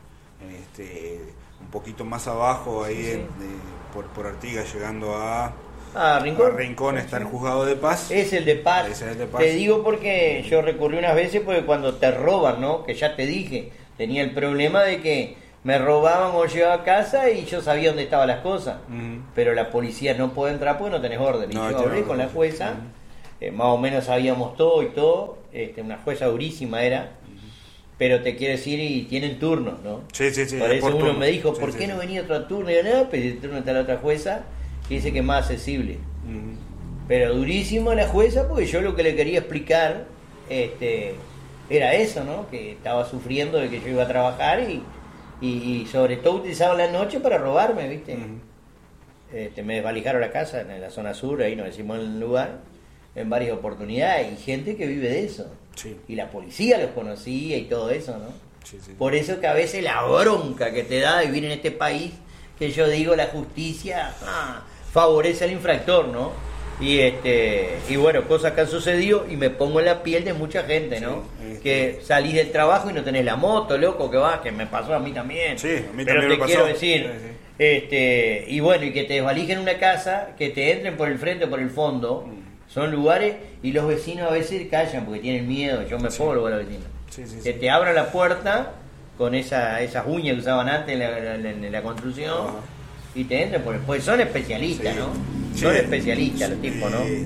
F: Este, un poquito más abajo, ahí
E: Sí, sí.
F: en- de- por, por Artigas, llegando a,
E: Ah,
F: a
E: Rincón.
F: Rincón, está el juzgado de paz.
E: Es el de paz.
F: Ese es el de paz.
E: Te digo porque yo recurrí unas veces porque cuando te roban, ¿no? Que ya te dije, tenía el problema de que me robaban o llegaba a casa y yo sabía dónde estaban las cosas.
F: Ujú.
E: Pero la policía no puede entrar porque no tenés orden. Y
F: No,
E: yo
F: tiene
E: hablé con la
F: orden.
E: jueza,
F: Ujú.
E: eh, más o menos sabíamos todo y todo. Este, una jueza durísima era. Pero te quiero decir, y tienen turnos, ¿no?
F: Sí, sí, sí.
E: Por
F: es
E: eso
F: por
E: uno
F: turno.
E: me dijo,
F: Sí,
E: ¿por
F: sí,
E: qué
F: sí.
E: no venía otro turno? Y yo, no, pues el turno está la otra jueza que dice que es más accesible.
F: Ujú.
E: Pero durísimo la jueza porque yo lo que le quería explicar este, era eso, ¿no? Que estaba sufriendo de que yo iba a trabajar y, y, y sobre todo utilizaban la noche para robarme, ¿viste?
F: Ujú.
E: Este, me desvalijaron la casa en la zona sur, ahí nos decimos el lugar, en varias oportunidades, y gente que vive de eso.
F: Sí.
E: Y la policía los conocía y todo eso, ¿no?
F: Sí, sí.
E: Por eso que a veces la bronca que te da de vivir en este país, que yo digo la justicia ah, favorece al infractor, ¿no? Y este y bueno, cosas que han sucedido y me pongo en la piel de mucha gente, ¿no?
F: Sí, este-
E: Que salís del trabajo y no tenés la moto, loco, que va, que me pasó a mí también.
F: Sí, a mí
E: Pero
F: también
E: te
F: me pasó.
E: quiero decir,
F: Sí, sí.
E: este y bueno, y que te desvalijen una casa, que te entren por el frente o por el fondo, Son lugares y los vecinos a veces callan porque tienen miedo. Yo me
F: Sí.
E: pongo a los vecinos.
F: Sí, sí,
E: Que
F: sí.
E: te abran la puerta con esa, esas uñas que usaban antes en la, en la- en la construcción
F: Ajá.
E: y te entran por pues son especialistas,
F: Sí.
E: ¿no?
F: Sí.
E: Son especialistas los tipos, ¿no?
F: Eh,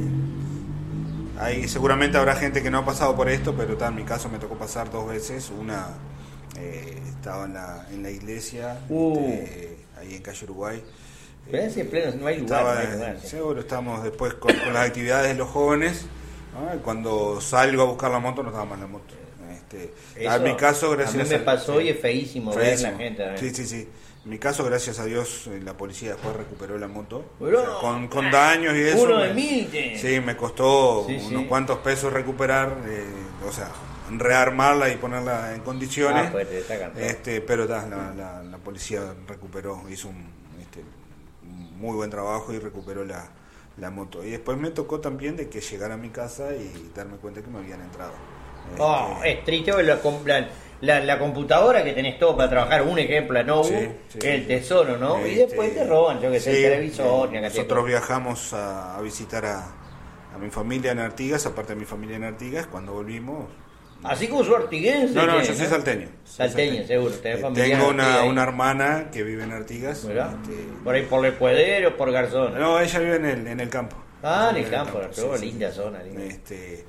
F: Hay, seguramente habrá gente que no ha pasado por esto, pero ta, en mi caso me tocó pasar dos veces. Una eh, estaba en la, en la iglesia,
E: Uh.
F: este, ahí en calle Uruguay.
E: Pero ese pleno no hay lugar,
F: Estaba,
E: no hay lugar, sí.
F: seguro estamos después con, con las actividades de los jóvenes, ¿no? Y cuando salgo a buscar la moto no estaba más la moto. Este,
E: Eso,
F: en mi caso, gracias
E: a mí me pasó
F: sí,
E: y es feísimo,
F: feísimo.
E: ver la gente. ¿eh?
F: Sí, sí, sí. En mi caso, gracias a Dios, eh, la policía después recuperó la moto.
E: Bro,
F: O sea, con, con daños y eso.
E: uno de
F: me-
E: mil. te-
F: Sí, me costó
E: Sí,
F: unos
E: sí.
F: cuantos pesos recuperar, eh, o sea, rearmarla y ponerla en condiciones.
E: Ah, pues te sacan todo.
F: este, pero ta, la, la, la policía recuperó, hizo un, este, un muy buen trabajo y recuperó la, la moto. Y después me tocó también de que llegara a mi casa y darme cuenta que me habían entrado.
E: Oh,
F: Este,
E: es triste ver la, com- la, la, la computadora que tenés todo para trabajar, un ejemplo, la notebook,
F: Sí, sí,
E: el
F: sí.
E: tesoro, ¿no? y
F: Este,
E: después te roban, yo que sé,
F: sí,
E: el televisor, ni
F: eh,
E: una cantidad de
F: nosotros
E: cosas.
F: viajamos a, a visitar a, a mi familia en Artigas, aparte de mi familia en Artigas, cuando volvimos.
E: Así como su artiguense.
F: No, no,
E: que,
F: yo soy salteño. soy
E: Salteño, seguro, tenés
F: Eh,
E: familia
F: Tengo
E: en
F: una,
E: Artigas ahí.
F: una hermana que vive en Artigas.
E: Mirá,
F: este,
E: por ahí por Lepuedero, por Garzón.
F: no, ella vive en el, en el campo.
E: Ah, en
F: Ella
E: el
F: vive
E: campo,
F: sí,
E: pero
F: sí,
E: linda
F: sí.
E: zona, linda.
F: Este,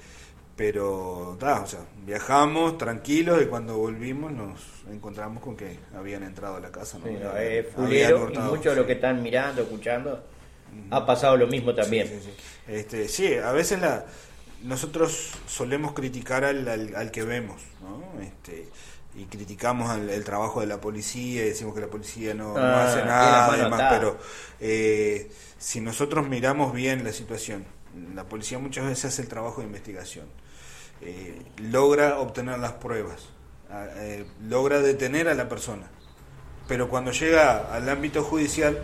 F: pero, ta, o sea, viajamos tranquilos y cuando volvimos nos encontramos con que habían entrado a la casa. ¿no?
E: Sí, no,
F: Habían-
E: es
F: habían
E: fulero y
F: hurtado,
E: muchos de los
F: sí.
E: que están mirando, escuchando, ha pasado lo mismo también.
F: Sí, sí, sí. Este, sí, a veces la, nosotros solemos criticar al, al, al que vemos, ¿no? Este, y criticamos al, el trabajo de la policía y decimos que la policía no, no
E: Ah,
F: hace
E: tiene la
F: nada,
E: mano
F: y demás,
E: atada.
F: pero eh, si nosotros miramos bien la situación, la policía muchas veces hace el trabajo de investigación, eh, logra obtener las pruebas, a- eh, logra detener a la persona, pero cuando llega al ámbito judicial,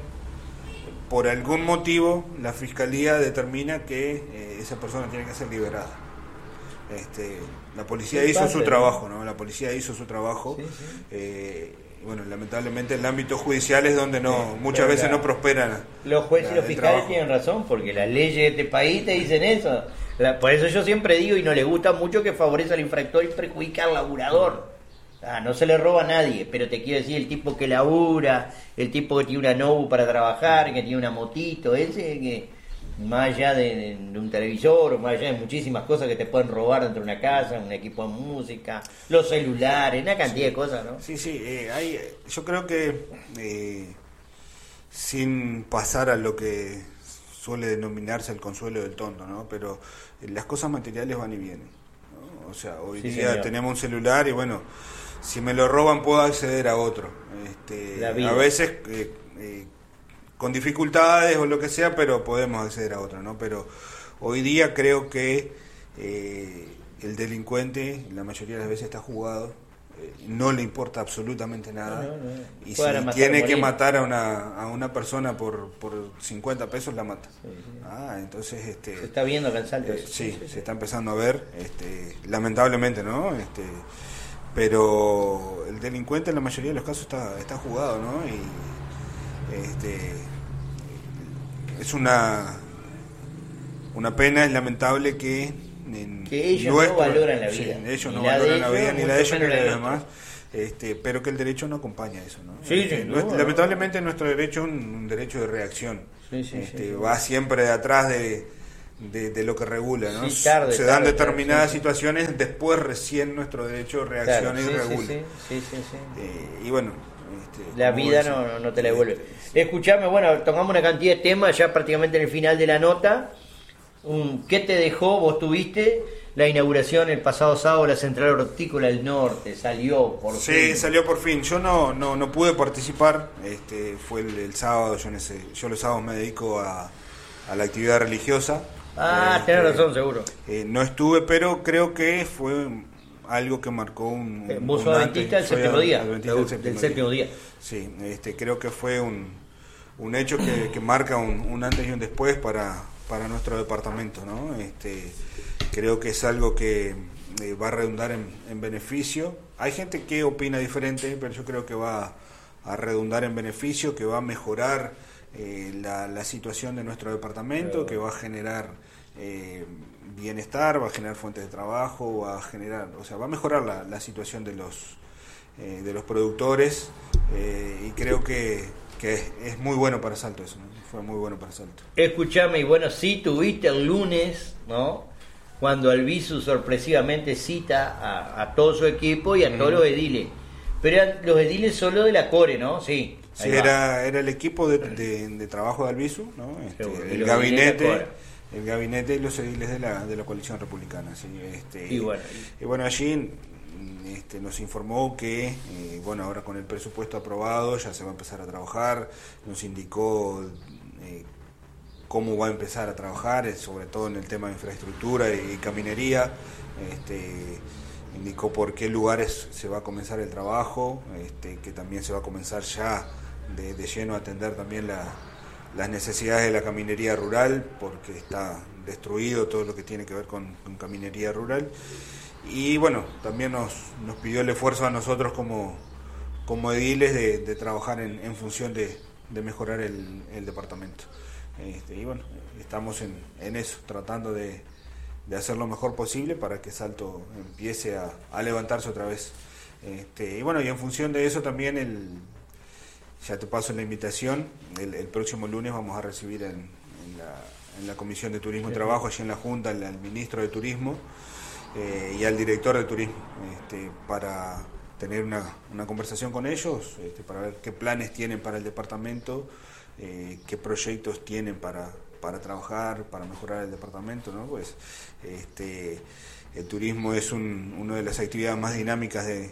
F: por algún motivo la fiscalía determina que eh, esa persona tiene que ser liberada. Este, la policía
E: Sí,
F: hizo
E: pasa,
F: su
E: ¿no?
F: trabajo, ¿no? La policía hizo su trabajo.
E: Sí, sí.
F: Eh, y bueno, lamentablemente el ámbito judicial es donde no
E: Sí,
F: muchas
E: pero
F: veces
E: la-
F: no prosperan.
E: Los jueces y
F: la-
E: los
F: el
E: fiscales
F: trabajo.
E: tienen razón, porque las leyes de este país te dicen eso. La- por eso yo siempre digo, y no le gusta mucho, que favorece al infractor y perjudica al laburador. Ah, no se le roba a nadie, pero te quiero decir, el tipo que labura, el tipo que tiene una notebook para trabajar, que tiene una motito, ese que más allá de, de- de un televisor, o más allá de muchísimas cosas que te pueden robar dentro de una casa, un equipo de música, los celulares, una cantidad de cosas, ¿no?
F: Sí, sí, eh, hay, yo creo que eh, sin pasar a lo que suele denominarse el consuelo del tonto, ¿no? Pero eh, las cosas materiales van y vienen, ¿no? O sea, hoy
E: Sí,
F: día
E: señor.
F: tenemos un celular y bueno, si me lo roban puedo acceder a otro. Este,
E: La vida.
F: a veces eh, eh, con dificultades o lo que sea, pero podemos acceder a otro, ¿no? Pero hoy día creo que eh, el delincuente la mayoría de las veces está jugado, eh, no le importa absolutamente nada,
E: No, no, no.
F: y
E: Puede
F: si
E: matar,
F: tiene que
E: morir.
F: matar a una, a una persona por, por cincuenta pesos, la mata.
E: Sí, sí.
F: Ah, entonces este
E: Se está viendo acá en Salto
F: eh,
E: eso.
F: sí, se está empezando a ver, este, lamentablemente, ¿no? Este, pero el delincuente en la mayoría de los casos está, está jugado, ¿no? Y este, es una una pena, es lamentable que en
E: Que ellos no valoran la vida.
F: ellos
E: Ni
F: no
E: la de
F: valoran la
E: ellos,
F: vida, ni la
E: mucho
F: de ellos ni
E: menos
F: la de
E: la
F: los
E: de
F: demás. Este, pero que el derecho no acompaña eso, ¿no?
E: Sí,
F: Este,
E: sin
F: nuestro-
E: duda,
F: lamentablemente nuestro derecho es un, un derecho de reacción.
E: Sí, sí,
F: Este,
E: sí, sí.
F: va siempre de atrás de, de, de lo que regula, ¿no?
E: Sí, tarde,
F: Se dan
E: tarde,
F: determinadas
E: sí, sí.
F: situaciones, después recién nuestro derecho reacciona
E: Claro,
F: y
E: sí,
F: regula.
E: sí, sí, sí, sí, sí.
F: Eh, y bueno, este,
E: La
F: como
E: vida
F: decía,
E: no, no- no te la
F: este,
E: devuelve. Escuchame, bueno, tomamos una cantidad de temas ya prácticamente en el final de la nota. Un, ¿Qué te dejó? Vos tuviste la inauguración el pasado sábado de la Central Hortícola del Norte, salió por
F: Sí,
E: fin.
F: salió por fin. Yo no no, no pude participar. Este, fue el, el sábado. Yo, en ese- yo los sábados me dedico a, a la actividad religiosa.
E: Ah,
F: Este,
E: tenés razón, seguro.
F: Eh, no estuve, pero creo que fue algo que marcó un...
E: Eh,
F: un-
E: Vos sos
F: un
E: adventista del
F: antes. Soy
E: séptimo día,
F: adventista
E: del,
F: del
E: del séptimo día.
F: Sí, este, creo que fue un, un hecho que, que marca un, un antes y un después para, para nuestro departamento, ¿no? Este, creo que es algo que eh, va a redundar en, en beneficio. Hay gente que opina diferente, pero yo creo que va a redundar en beneficio, que va a mejorar eh, la, la situación de nuestro departamento,
E: Claro.
F: que va a generar eh, bienestar, va a generar fuentes de trabajo, va a generar, o sea, va a mejorar la, la situación de los eh, de los productores eh, y creo que, que es, es muy bueno para Salto eso, ¿no? Fue muy bueno para Salto.
E: Escuchame, y bueno, sí tuviste el lunes, ¿no? Cuando Albizu sorpresivamente cita a, a todo su equipo y a mm. todos los ediles. Pero eran los ediles solo de la Core, ¿no? Sí.
F: Sí, era, era el equipo de, de, de trabajo de Albizu, ¿no? Este, el gabinete, el gabinete y los ediles de la, de la coalición republicana, ¿sí? Este,
E: y bueno,
F: y bueno allí este, nos informó que, eh, bueno, ahora con el presupuesto aprobado ya se va a empezar a trabajar, nos indicó eh, cómo va a empezar a trabajar, sobre todo en el tema de infraestructura y, y caminería, este, indicó por qué lugares se va a comenzar el trabajo, este, que también se va a comenzar ya de, de lleno a atender también la, las necesidades de la caminería rural, porque está destruido todo lo que tiene que ver con, con caminería rural. Y bueno, también nos, nos pidió el esfuerzo a nosotros como, como ediles de, de trabajar en, en función de, de mejorar el, el departamento. Este, y bueno, estamos en, en eso, tratando de, de hacer lo mejor posible para que Salto empiece a, a levantarse otra vez. Este, y bueno, y en función de eso también, el, ya te paso la invitación, el, el próximo lunes vamos a recibir en, en, la, en la Comisión de Turismo y Trabajo, allí en la Junta, al, al Ministro de Turismo eh, y al Director de Turismo, este, para tener una, una conversación con ellos, este, para ver qué planes tienen para el departamento, eh, qué proyectos tienen para, para trabajar, para mejorar el departamento, ¿no? Pues este, el turismo es un, una de las actividades más dinámicas de,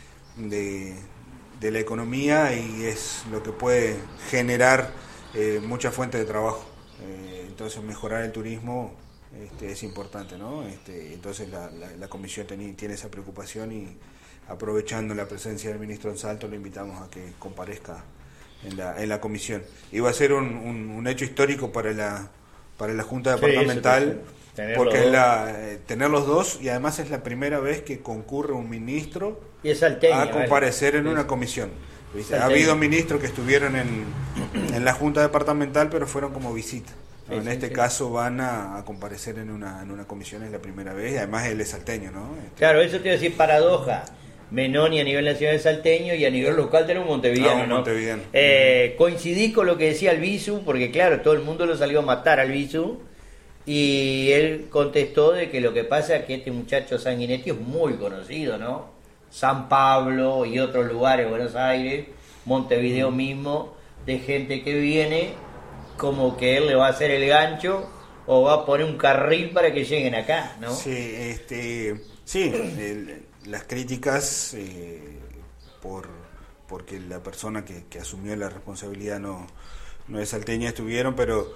F: de, de la economía y es lo que puede generar eh, muchas fuentes de trabajo. Eh, entonces mejorar el turismo este, es importante, ¿no? Este, entonces la, la, la comisión tiene, tiene esa preocupación y aprovechando la presencia del ministro en Salto lo invitamos a que comparezca en la, en la comisión. Y va a ser un, un, un hecho histórico para la para la Junta Departamental, sí, porque es la, eh, tener los dos y además es la primera vez que concurre un ministro
E: y es salteño,
F: a comparecer ¿vale? en una comisión. ¿Viste? Ha habido ministros que estuvieron en, en la Junta Departamental pero fueron como visita. ¿no? Sí, en sí, este sí. caso van a, a comparecer en una, en una comisión, es la primera vez y además él es salteño, ¿no? Este,
E: claro, eso te iba a decir, paradoja. Menoni a nivel nacional es salteño y a nivel local tenemos montevideano,
F: no,
E: ¿no?
F: Montevideano.
E: Eh, coincidí con lo que decía Albizu, porque claro, todo el mundo lo salió a matar a Albizu, y él contestó de que lo que pasa es que este muchacho Sanguinetti es muy conocido, ¿no? San Pablo y otros lugares, Buenos Aires, Montevideo mismo, de gente que viene como que él le va a hacer el gancho o va a poner un carril para que lleguen acá, ¿no?
F: Sí, este, sí, el, las críticas eh, por porque la persona que, que asumió la responsabilidad no, no es salteña estuvieron, pero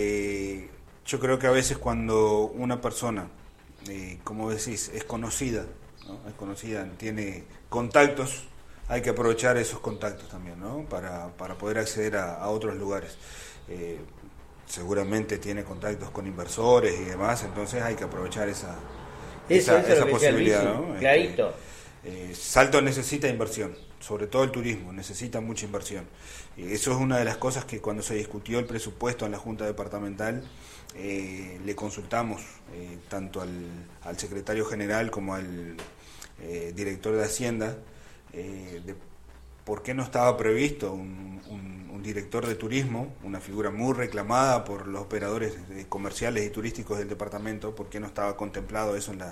F: eh, yo creo que a veces cuando una persona, eh, como decís, es conocida, ¿no? es conocida, tiene contactos, hay que aprovechar esos contactos también, ¿no? para, para poder acceder a, a otros lugares. Eh, seguramente tiene contactos con inversores y demás, entonces hay que aprovechar esa esa, esa posibilidad, ¿no?
E: Clarito.
F: Este, eh, Salto necesita inversión, sobre todo el turismo, necesita mucha inversión. Y eso es una de las cosas que cuando se discutió el presupuesto en la Junta Departamental, eh, le consultamos eh, tanto al, al secretario general como al eh, director de Hacienda, eh, de por qué no estaba previsto un, un, un director de turismo, una figura muy reclamada por los operadores comerciales y turísticos del departamento, por qué no estaba contemplado eso en la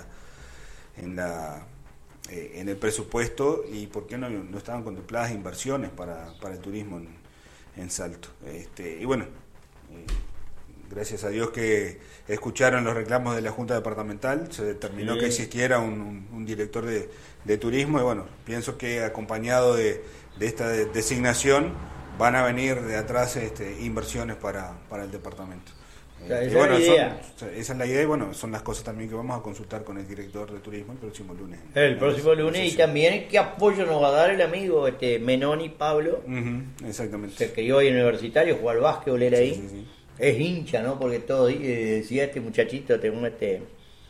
F: en la eh, en el presupuesto y por qué no, no estaban contempladas inversiones para, para el turismo en, en Salto. Este, y bueno, eh, gracias a Dios que escucharon los reclamos de la Junta Departamental, se determinó sí. que existiera un, un, un director de, de turismo y bueno, pienso que acompañado de, de esta de, designación van a venir de atrás este, inversiones para, para el departamento.
E: O sea,
F: eh,
E: esa,
F: y bueno,
E: es la idea.
F: Son, esa es la idea y bueno, son las cosas también que vamos a consultar con el director de turismo el próximo lunes.
E: El próximo lunes y también qué apoyo nos va a dar el amigo este Menoni Pablo.
F: Uh-huh, exactamente.
E: Se crió ahí en universitario, jugó al básquetbol, era ahí.
F: Sí, sí, sí.
E: Es hincha, ¿no? Porque todo eh, decía este muchachito, tengo este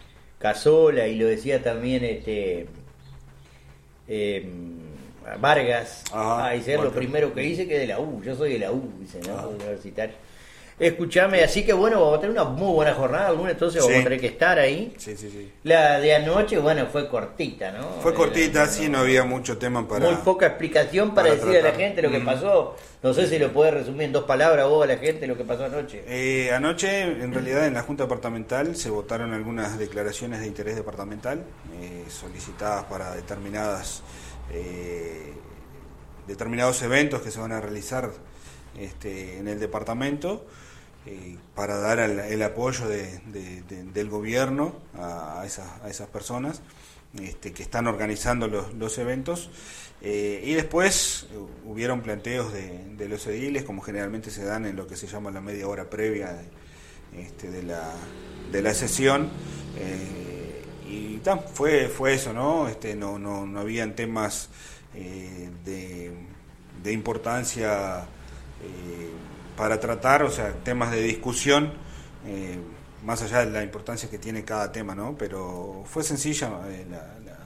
E: Casola y lo decía también este eh, Vargas.
F: Ajá,
E: ah, dice lo
F: Walter.
E: primero que dice que de la U, yo soy de la U, dice, ¿no?
F: Ajá.
E: Universitario. Escuchame, así que bueno, vamos a tener una muy buena jornada el lunes, entonces
F: Sí.
E: vamos a tener que estar ahí.
F: Sí, sí, sí.
E: La de anoche, bueno, fue cortita, ¿no?
F: Fue cortita,
E: Eh,
F: sí, no había mucho tema para...
E: Muy poca explicación para,
F: para
E: decirle a la
F: tratar.
E: gente lo que
F: Mm.
E: pasó. No sé si lo puedes resumir en dos palabras vos a la gente lo que pasó anoche.
F: Eh, anoche, en realidad, en la Junta Departamental se votaron algunas declaraciones de interés departamental eh, solicitadas para determinadas eh, determinados eventos que se van a realizar este, en el departamento eh, para dar el, el apoyo de, de, de, del gobierno a, a, esas, a esas personas este, que están organizando los, los eventos. Eh, y después eh, hubieron planteos de, de los ediles, como generalmente se dan en lo que se llama la media hora previa de, este, de, la, de la sesión. Eh, y ta, fue fue eso, ¿no? Este, no, no, no habían temas eh, de, de importancia eh, para tratar, o sea, temas de discusión, eh, más allá de la importancia que tiene cada tema, ¿no? Pero fue sencilla eh, la, la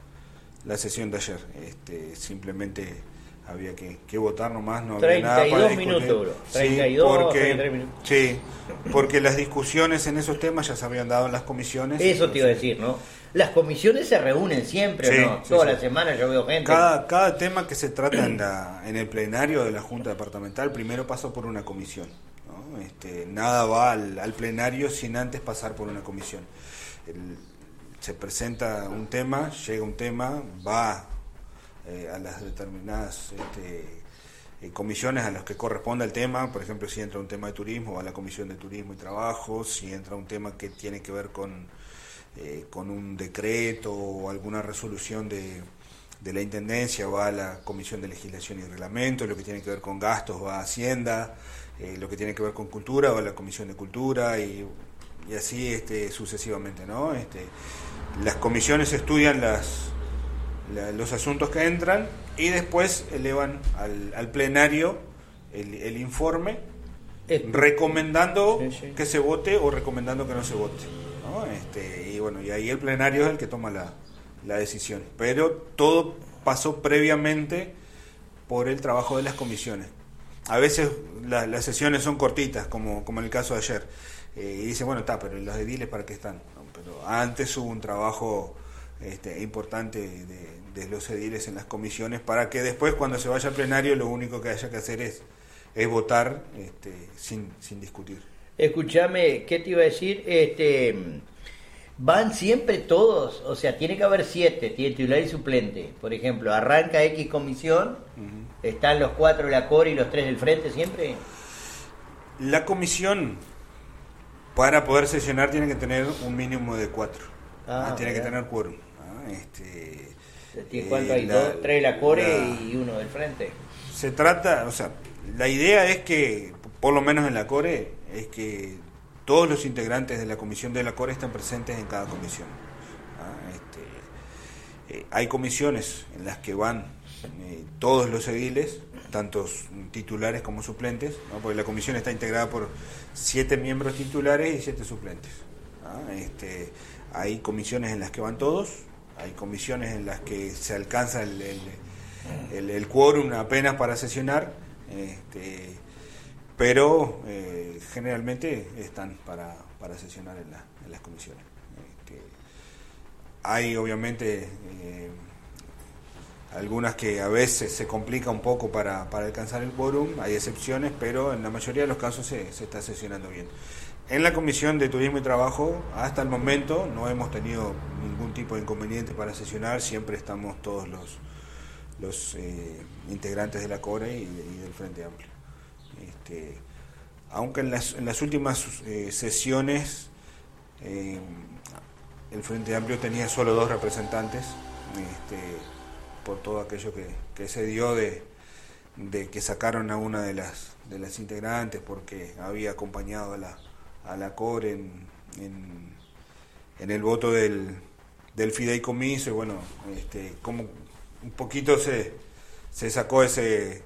F: la sesión de ayer, este, simplemente había que, que votar nomás, no había nada para discutir.
E: treinta y dos minutos, bro.
F: Sí,
E: treinta y dos,
F: porque,
E: treinta y tres minutos.
F: sí, porque las discusiones en esos temas ya se habían dado en las comisiones.
E: Eso
F: entonces,
E: te iba a decir, ¿no? Las comisiones se reúnen siempre,
F: Sí,
E: ¿no?
F: sí,
E: Toda
F: sí.
E: la semana yo veo gente.
F: Cada, cada tema que se trata en, la, en el plenario de la Junta Departamental primero pasó por una comisión, ¿no? Este, nada va al, al plenario sin antes pasar por una comisión. El, se presenta un tema, llega un tema, va eh, a las determinadas este, eh, comisiones a las que corresponde el tema. Por ejemplo, si entra un tema de turismo, va a la Comisión de Turismo y Trabajo. Si entra un tema que tiene que ver con, eh, con un decreto o alguna resolución de, de la Intendencia, va a la Comisión de Legislación y Reglamento. Lo que tiene que ver con gastos va a Hacienda. Eh, lo que tiene que ver con cultura va a la Comisión de Cultura, y y así este, sucesivamente, ¿no? Este, las comisiones estudian las, la, los asuntos que entran y después elevan al, al plenario el, el informe
E: Es-
F: recomendando
E: Sí, sí.
F: que se vote o recomendando que no se vote, ¿no? Este, y bueno, y ahí el plenario es el que toma la, la decisión, pero todo pasó previamente por el trabajo de las comisiones. A veces la, las sesiones son cortitas, como, como en el caso de ayer. Eh, y dicen, bueno, está, pero los ediles para qué están, ¿no? Pero antes hubo un trabajo este, importante de, de los ediles en las comisiones para que después, cuando se vaya al plenario, lo único que haya que hacer es, es votar este, sin, sin discutir.
E: Escúchame, ¿qué te iba a decir? Este, van siempre todos, o sea, tiene que haber siete, tiene titular y suplente. Por ejemplo, arranca X comisión, están los cuatro de la core y los tres del frente siempre.
F: La comisión, para poder sesionar, tiene que tener un mínimo de cuatro.
E: Ah,
F: Ah, tiene que
E: bien.
F: tener quórum. Ah, este,
E: ¿Cuánto
F: eh,
E: hay?
F: la-
E: Dos, tres de la core
F: la-
E: y uno del frente.
F: Se trata, o sea, la idea es que, por lo menos en la core, es que todos los integrantes de la comisión de la core estén presentes en cada comisión. Ah, este, eh, hay comisiones en las que van eh, todos los ediles, tanto titulares como suplentes, ¿no? Porque la comisión está integrada por siete miembros titulares y siete suplentes. ¿Ah? Este, hay comisiones en las que van todos, hay comisiones en las que se alcanza el, el, el, el quórum apenas para sesionar, este, pero eh, generalmente están para, para sesionar en, la, en las comisiones. Este, hay obviamente eh, algunas que a veces se complica un poco para, para alcanzar el quórum, hay excepciones, pero en la mayoría de los casos se, se está sesionando bien. En la Comisión de Turismo y Trabajo, hasta el momento, no hemos tenido ningún tipo de inconveniente para sesionar, siempre estamos todos los, los eh, integrantes de la core y, y del Frente Amplio. Este, aunque en las, en las últimas eh, sesiones eh, el Frente Amplio tenía solo dos representantes, este, por todo aquello que, que se dio de, de que sacaron a una de las de las integrantes porque había acompañado a la a la core en, en, en el voto del, del fideicomiso, y bueno, este, como un poquito se, se sacó ese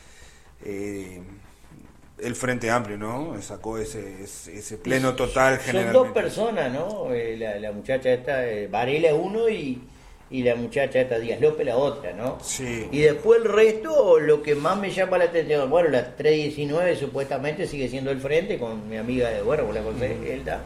F: eh, el Frente Amplio, ¿no? Sacó ese, ese, ese pleno total
E: Son
F: generalmente.
E: dos personas, ¿no? Eh, la, la muchacha esta, eh, Varela uno y, y la muchacha esta Díaz López la otra, ¿no?
F: Sí.
E: Y después el resto, lo que más me llama la atención, bueno, la tres diecinueve supuestamente sigue siendo el frente con mi amiga de, bueno, con la José uh-huh. Elda.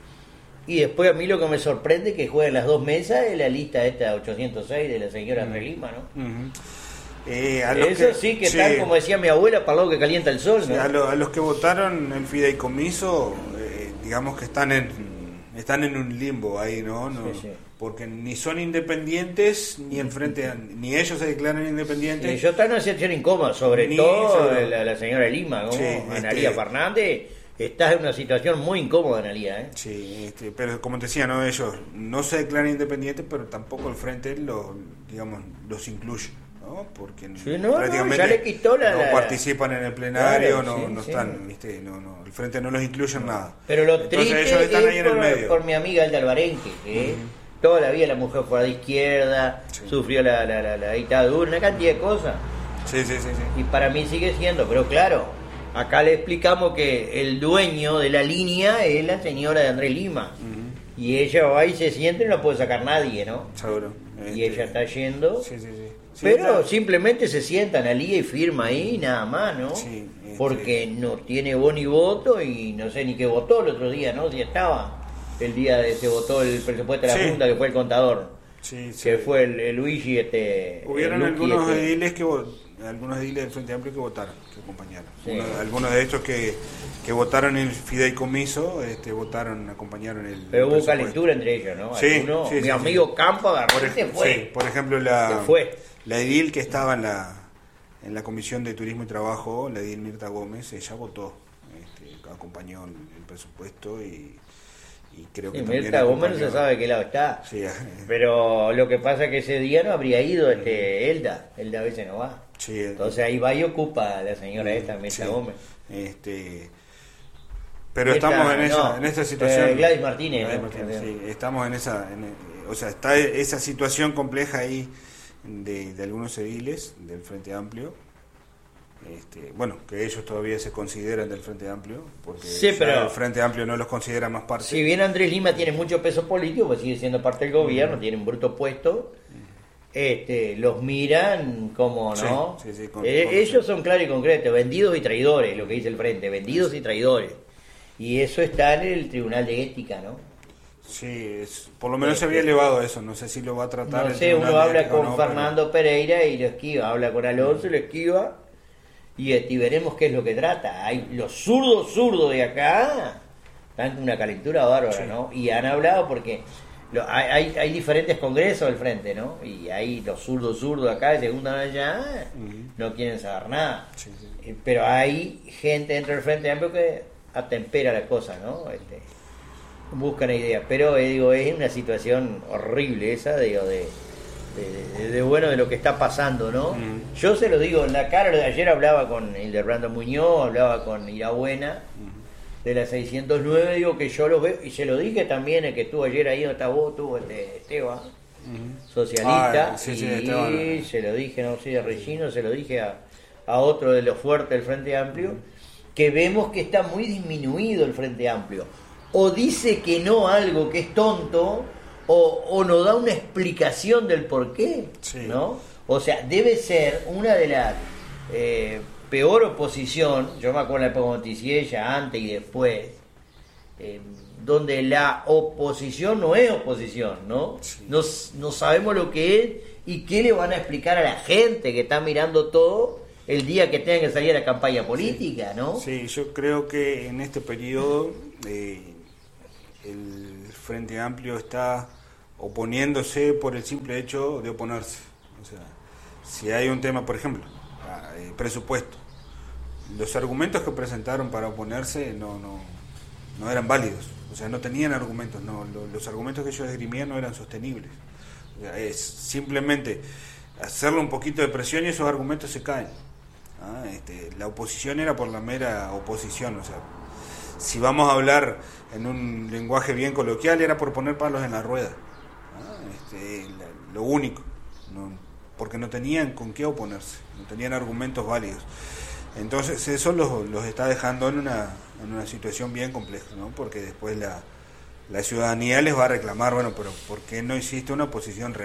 E: Y después a mí lo que me sorprende es que juegan las dos mesas es la lista esta ochocientos seis de la señora André uh-huh. Lima, ¿no? Uh-huh.
F: Eh, a
E: Eso
F: que,
E: sí que
F: sí.
E: están, como decía mi abuela, para lo que calienta el sol, ¿no?
F: Sí, a, lo, a los que votaron el fideicomiso, eh, digamos que están en están en un limbo ahí, ¿no? no
E: sí, sí.
F: Porque ni son independientes, ni el frente, ni ellos se declaran independientes.
E: Sí, yo están en una situación incómoda, sobre
F: ni,
E: todo
F: sobre...
E: la, la señora Lima, ¿no?
F: Sí,
E: Analía
F: este...
E: Fernández. Estás en una situación muy incómoda, Analía, ¿eh?
F: Sí, este, pero como te decía, no, ellos no se declaran independientes, pero tampoco el frente lo, digamos, los incluye, ¿no? Porque
E: sí, no,
F: prácticamente
E: no, ya le quitó la,
F: no
E: la,
F: participan en el plenario,
E: claro,
F: no,
E: sí,
F: no
E: sí.
F: están, ¿viste? No, no, el frente no los incluye en nada.
E: Pero lo
F: Entonces
E: triste
F: ellos están ahí
E: es
F: en el
E: por,
F: medio.
E: por mi amiga Elda Alvarenque, que uh-huh. toda la vida la mujer fue de izquierda, sí. sufrió la, la, la, la dictadura, una cantidad de cosas.
F: Sí, sí, sí, sí.
E: Y para mí sigue siendo, pero claro, acá le explicamos que el dueño de la línea es la señora de Andrés Lima. Uh-huh. Y ella va y se siente y no la puede sacar nadie, ¿no?
F: Seguro. Este...
E: Y ella está yendo.
F: Sí, sí, sí. Sí,
E: pero
F: claro.
E: simplemente se sienta en la liga y firma ahí, nada más, ¿no?
F: Sí, este...
E: Porque no tiene voz ni voto y no sé ni qué votó el otro día, ¿no? Si estaba el día de se votó el presupuesto de la
F: sí.
E: Junta, que fue el contador.
F: Sí, sí.
E: Que fue el, el Luigi, este...
F: Hubieron
E: el
F: algunos
E: este.
F: ediles que algunos ediles del Frente Amplio que votaron, que acompañaron.
E: Sí.
F: Uno, algunos de estos que, que votaron el fideicomiso, este, votaron, acompañaron el.
E: Pero
F: el
E: hubo calentura entre ellos, ¿no?
F: Sí,
E: Alguno,
F: sí,
E: mi
F: sí,
E: amigo
F: sí.
E: Campo agarró
F: por,
E: y se fue.
F: Sí, por ejemplo, la,
E: se fue.
F: la edil que estaba en la en la Comisión de Turismo y Trabajo, la edil Mirta Gómez, ella votó, este, acompañó el, el presupuesto y. Y creo que
E: sí,
F: también
E: Mirta Gómez no se sabe de qué lado está.
F: Sí,
E: pero lo que pasa es que ese día no habría ido este Elda. Elda a veces no va.
F: Sí,
E: entonces ahí va y ocupa a la señora esta, Mirta
F: sí,
E: Gómez.
F: Este, pero
E: Mirta,
F: estamos en esa,
E: no,
F: en esta situación.
E: Eh, Gladys Martínez.
F: Gladys
E: ¿no?
F: Martínez sí, estamos en esa, en, o sea, está esa situación compleja ahí de, de algunos ediles del Frente Amplio. Este, bueno, que ellos todavía se consideran del Frente Amplio, porque
E: sí, pero
F: el Frente Amplio no los considera más parte.
E: Si bien Andrés Lima tiene mucho peso político, pues sigue siendo parte del gobierno, uh-huh. tiene un bruto puesto, uh-huh. este, los miran como, ¿no?
F: Sí, sí, sí, con,
E: eh,
F: con,
E: ellos
F: sí.
E: son claros y concretos, vendidos y traidores, lo que dice el Frente, vendidos sí. y traidores. Y eso está en el Tribunal de Ética, ¿no?
F: Sí, es, por lo menos este, se había elevado eso, no sé si lo va a tratar.
E: No sé, uno habla con
F: no,
E: Fernando pero... Pereira y lo esquiva, habla con Alonso y lo esquiva. Y, y veremos qué es lo que trata. Hay los zurdos zurdos de acá están con una calentura bárbara, sí. ¿no? Y han hablado porque lo, hay, hay, hay diferentes congresos del frente, ¿no? Y hay los zurdos zurdos acá, de segunda allá, uh-huh. no quieren saber nada. Sí, sí. Pero hay gente dentro del Frente Amplio que atempera las cosas, ¿no? Este, buscan ideas. Pero eh, digo, es una situación horrible esa, digo, de... De, de, de bueno de lo que está pasando, ¿no? Mm. Yo se lo digo en la cara, de ayer hablaba con el de Hernando Muñoz, hablaba con Irabuena mm. de la seiscientos nueve, digo que yo lo veo, y se lo dije también el que estuvo ayer ahí donde está vos, estuvo el de Esteban, mm. socialista, ah, sí, sí, y Esteban. Se lo dije, no sé, a Regino, se lo dije a, a otro de los fuertes del Frente Amplio, mm. que vemos que está muy disminuido el Frente Amplio, o dice que no algo que es tonto, O, o nos da una explicación del por qué, sí. ¿no? O sea, debe ser una de las eh, peor oposición, yo me acuerdo en la época de Monticiella, antes y después, eh, donde la oposición no es oposición, ¿no? Sí. no? No sabemos lo que es y qué le van a explicar a la gente que está mirando todo el día que tengan que salir a la campaña política,
F: sí.
E: ¿no?
F: Sí, yo creo que en este periodo eh, el Frente Amplio está oponiéndose por el simple hecho de oponerse. O sea, si hay un tema, por ejemplo, eh, presupuesto, los argumentos que presentaron para oponerse no no no eran válidos, o sea, no tenían argumentos, no lo, los argumentos que ellos esgrimían no eran sostenibles. O sea, es simplemente hacerle un poquito de presión y esos argumentos se caen. ¿Ah? Este, la oposición era por la mera oposición, o sea, si vamos a hablar en un lenguaje bien coloquial, era por poner palos en la rueda. ¿Ah? Este, la, lo único, no, porque no tenían con qué oponerse, no tenían argumentos válidos. Entonces eso los, los está dejando en una, en una situación bien compleja, ¿no? Porque después la, la ciudadanía les va a reclamar, bueno, pero ¿por qué no hiciste una oposición real?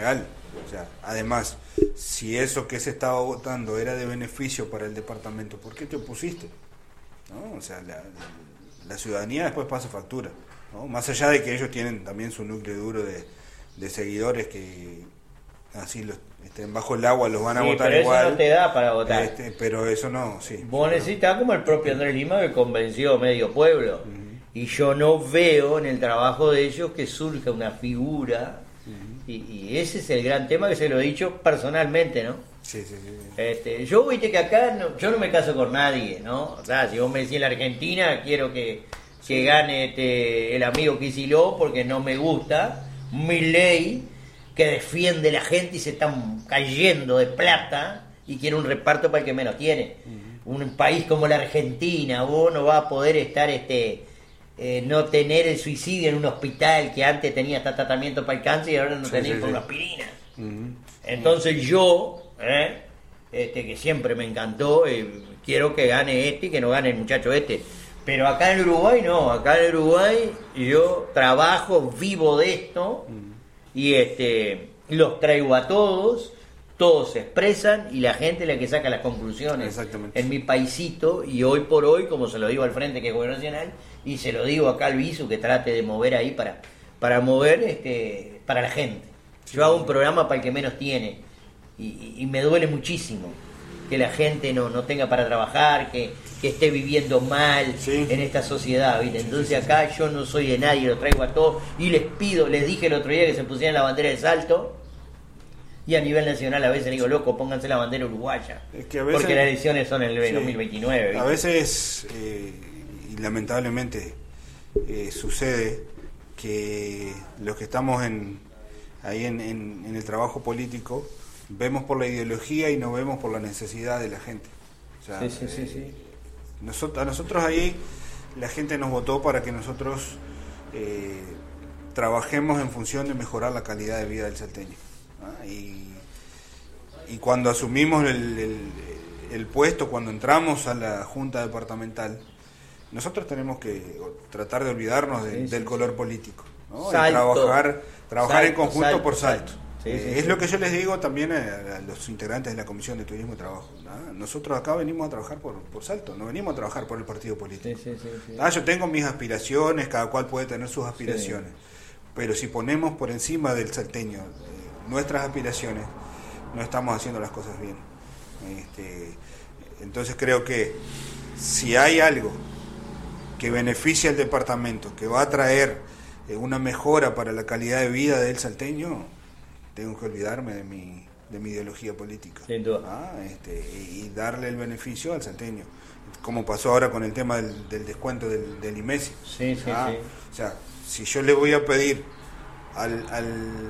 F: O sea, además, si eso que se estaba votando era de beneficio para el departamento, ¿por qué te opusiste? ¿No? O sea, la, la ciudadanía después pasa factura, ¿no? Más allá de que ellos tienen también su núcleo duro de, de seguidores que así los estén bajo el agua los van a
E: sí,
F: votar
E: pero
F: igual.
E: Eso no te da para votar.
F: Este, pero eso no, sí.
E: Vos necesitas como el propio Andrés Lima que convenció a medio pueblo. Uh-huh. Y yo no veo en el trabajo de ellos que surja una figura. Uh-huh. Y, y ese es el gran tema que se lo he dicho personalmente, ¿no?
F: Sí, sí, sí.
E: Este, yo viste que acá no, yo no me caso con nadie, ¿no? O sea, si vos me decís en la Argentina, quiero que, que gane este, el amigo Kicillof porque no me gusta. Milei, que defiende la gente y se están cayendo de plata y quiere un reparto para el que menos tiene. Uh-huh. Un país como la Argentina, vos no vas a poder estar este eh, no tener el suicidio en un hospital que antes tenía hasta tratamiento para el cáncer y ahora no sí, tenés sí, por sí. una aspirina. Uh-huh. Entonces yo, eh, este que siempre me encantó, eh, quiero que gane este y que no gane el muchacho este. Pero acá en Uruguay no, acá en Uruguay yo trabajo, vivo de esto. Uh-huh. Y este los traigo a todos, todos se expresan y la gente es la que saca las conclusiones.
F: Exactamente.
E: En mi paisito, y hoy por hoy, como se lo digo al frente que es Gobierno Nacional, y se lo digo acá al Visu que trate de mover ahí para, para mover este para la gente. Sí. Yo hago un programa para el que menos tiene y, y me duele muchísimo que la gente no, no tenga para trabajar, que, que esté viviendo mal sí. en esta sociedad, ¿viste? Entonces acá yo no soy de nadie, lo traigo a todos y les pido, les dije el otro día que se pusieran la bandera de Salto y a nivel nacional a veces les digo, loco, pónganse la bandera uruguaya, es que a veces, porque las elecciones son en el sí, dos mil veintinueve. ¿viste?
F: A veces, eh, y lamentablemente eh, sucede que los que estamos en ahí en, en, en el trabajo político vemos por la ideología y no vemos por la necesidad de la gente. O sea,
E: sí, sí, sí, sí.
F: Eh, nosotros, a nosotros ahí la gente nos votó para que nosotros eh, trabajemos en función de mejorar la calidad de vida del salteño. ¿Ah? Y, y cuando asumimos el, el, el puesto, cuando entramos a la Junta Departamental, nosotros tenemos que tratar de olvidarnos de, sí, sí, del color político, ¿no? Y trabajar, trabajar salto, en conjunto salto, por salto. salto. Sí, eh, sí, es sí. lo que yo les digo también a, a los integrantes de la Comisión de Turismo y Trabajo, ¿no? Nosotros acá venimos a trabajar por, por Salto, no venimos a trabajar por el partido político.
E: Sí, sí, sí, sí.
F: Ah, yo tengo mis aspiraciones, cada cual puede tener sus aspiraciones, sí. pero si ponemos por encima del salteño eh, nuestras aspiraciones, no estamos haciendo las cosas bien. Este, entonces creo que si hay algo que beneficie al departamento, que va a traer eh, una mejora para la calidad de vida del salteño, tengo que olvidarme de mi de mi ideología política.
E: Sin duda.
F: Ah, este, y, y darle el beneficio al salteño, como pasó ahora con el tema del, del descuento del, del IMESI.
E: Sí, sí,
F: ah,
E: sí.
F: O sea, si yo le voy a pedir al, al,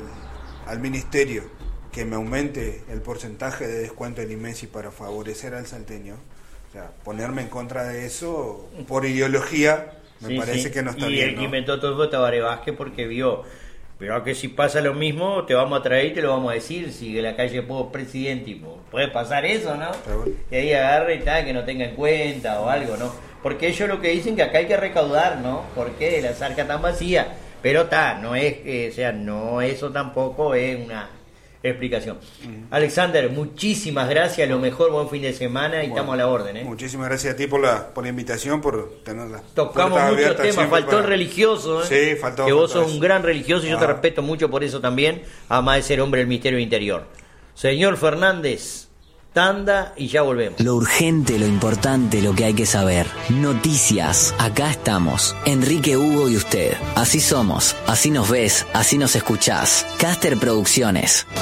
F: al ministerio que me aumente el porcentaje de descuento del IMESI para favorecer al salteño, o sea, ponerme en contra de eso por ideología, me sí, parece sí. que no está
E: y
F: bien.
E: Y el
F: ¿no?
E: que inventó todo fue Tabaré Vázquez porque vio... Pero que si pasa lo mismo, te vamos a traer y te lo vamos a decir. Si de la calle puedo presidente, y puede pasar eso, ¿no?
F: Bueno.
E: Y ahí agarre y tal, que no tenga en cuenta o algo, ¿no? Porque ellos lo que dicen que acá hay que recaudar, ¿no? Porque la zarca tan vacía. Pero está, no es, eh, o sea, no, eso tampoco es una explicación. Uh-huh. Alexander, muchísimas gracias, lo mejor, buen fin de semana y bueno, estamos a la orden, ¿eh?
F: Muchísimas gracias a ti por la por la invitación, por tenerla.
E: Tocamos muchos temas, faltó
F: para...
E: el religioso, ¿eh?
F: Sí, faltó.
E: Que vos
F: faltó
E: sos un gran religioso y yo ah. te respeto mucho por eso también, además de ser hombre del misterio interior. Señor Fernández, tanda y ya volvemos.
G: Lo urgente, lo importante, lo que hay que saber. Noticias, acá estamos. Enrique, Hugo y usted. Así somos, así nos ves, así nos escuchás. Caster Producciones.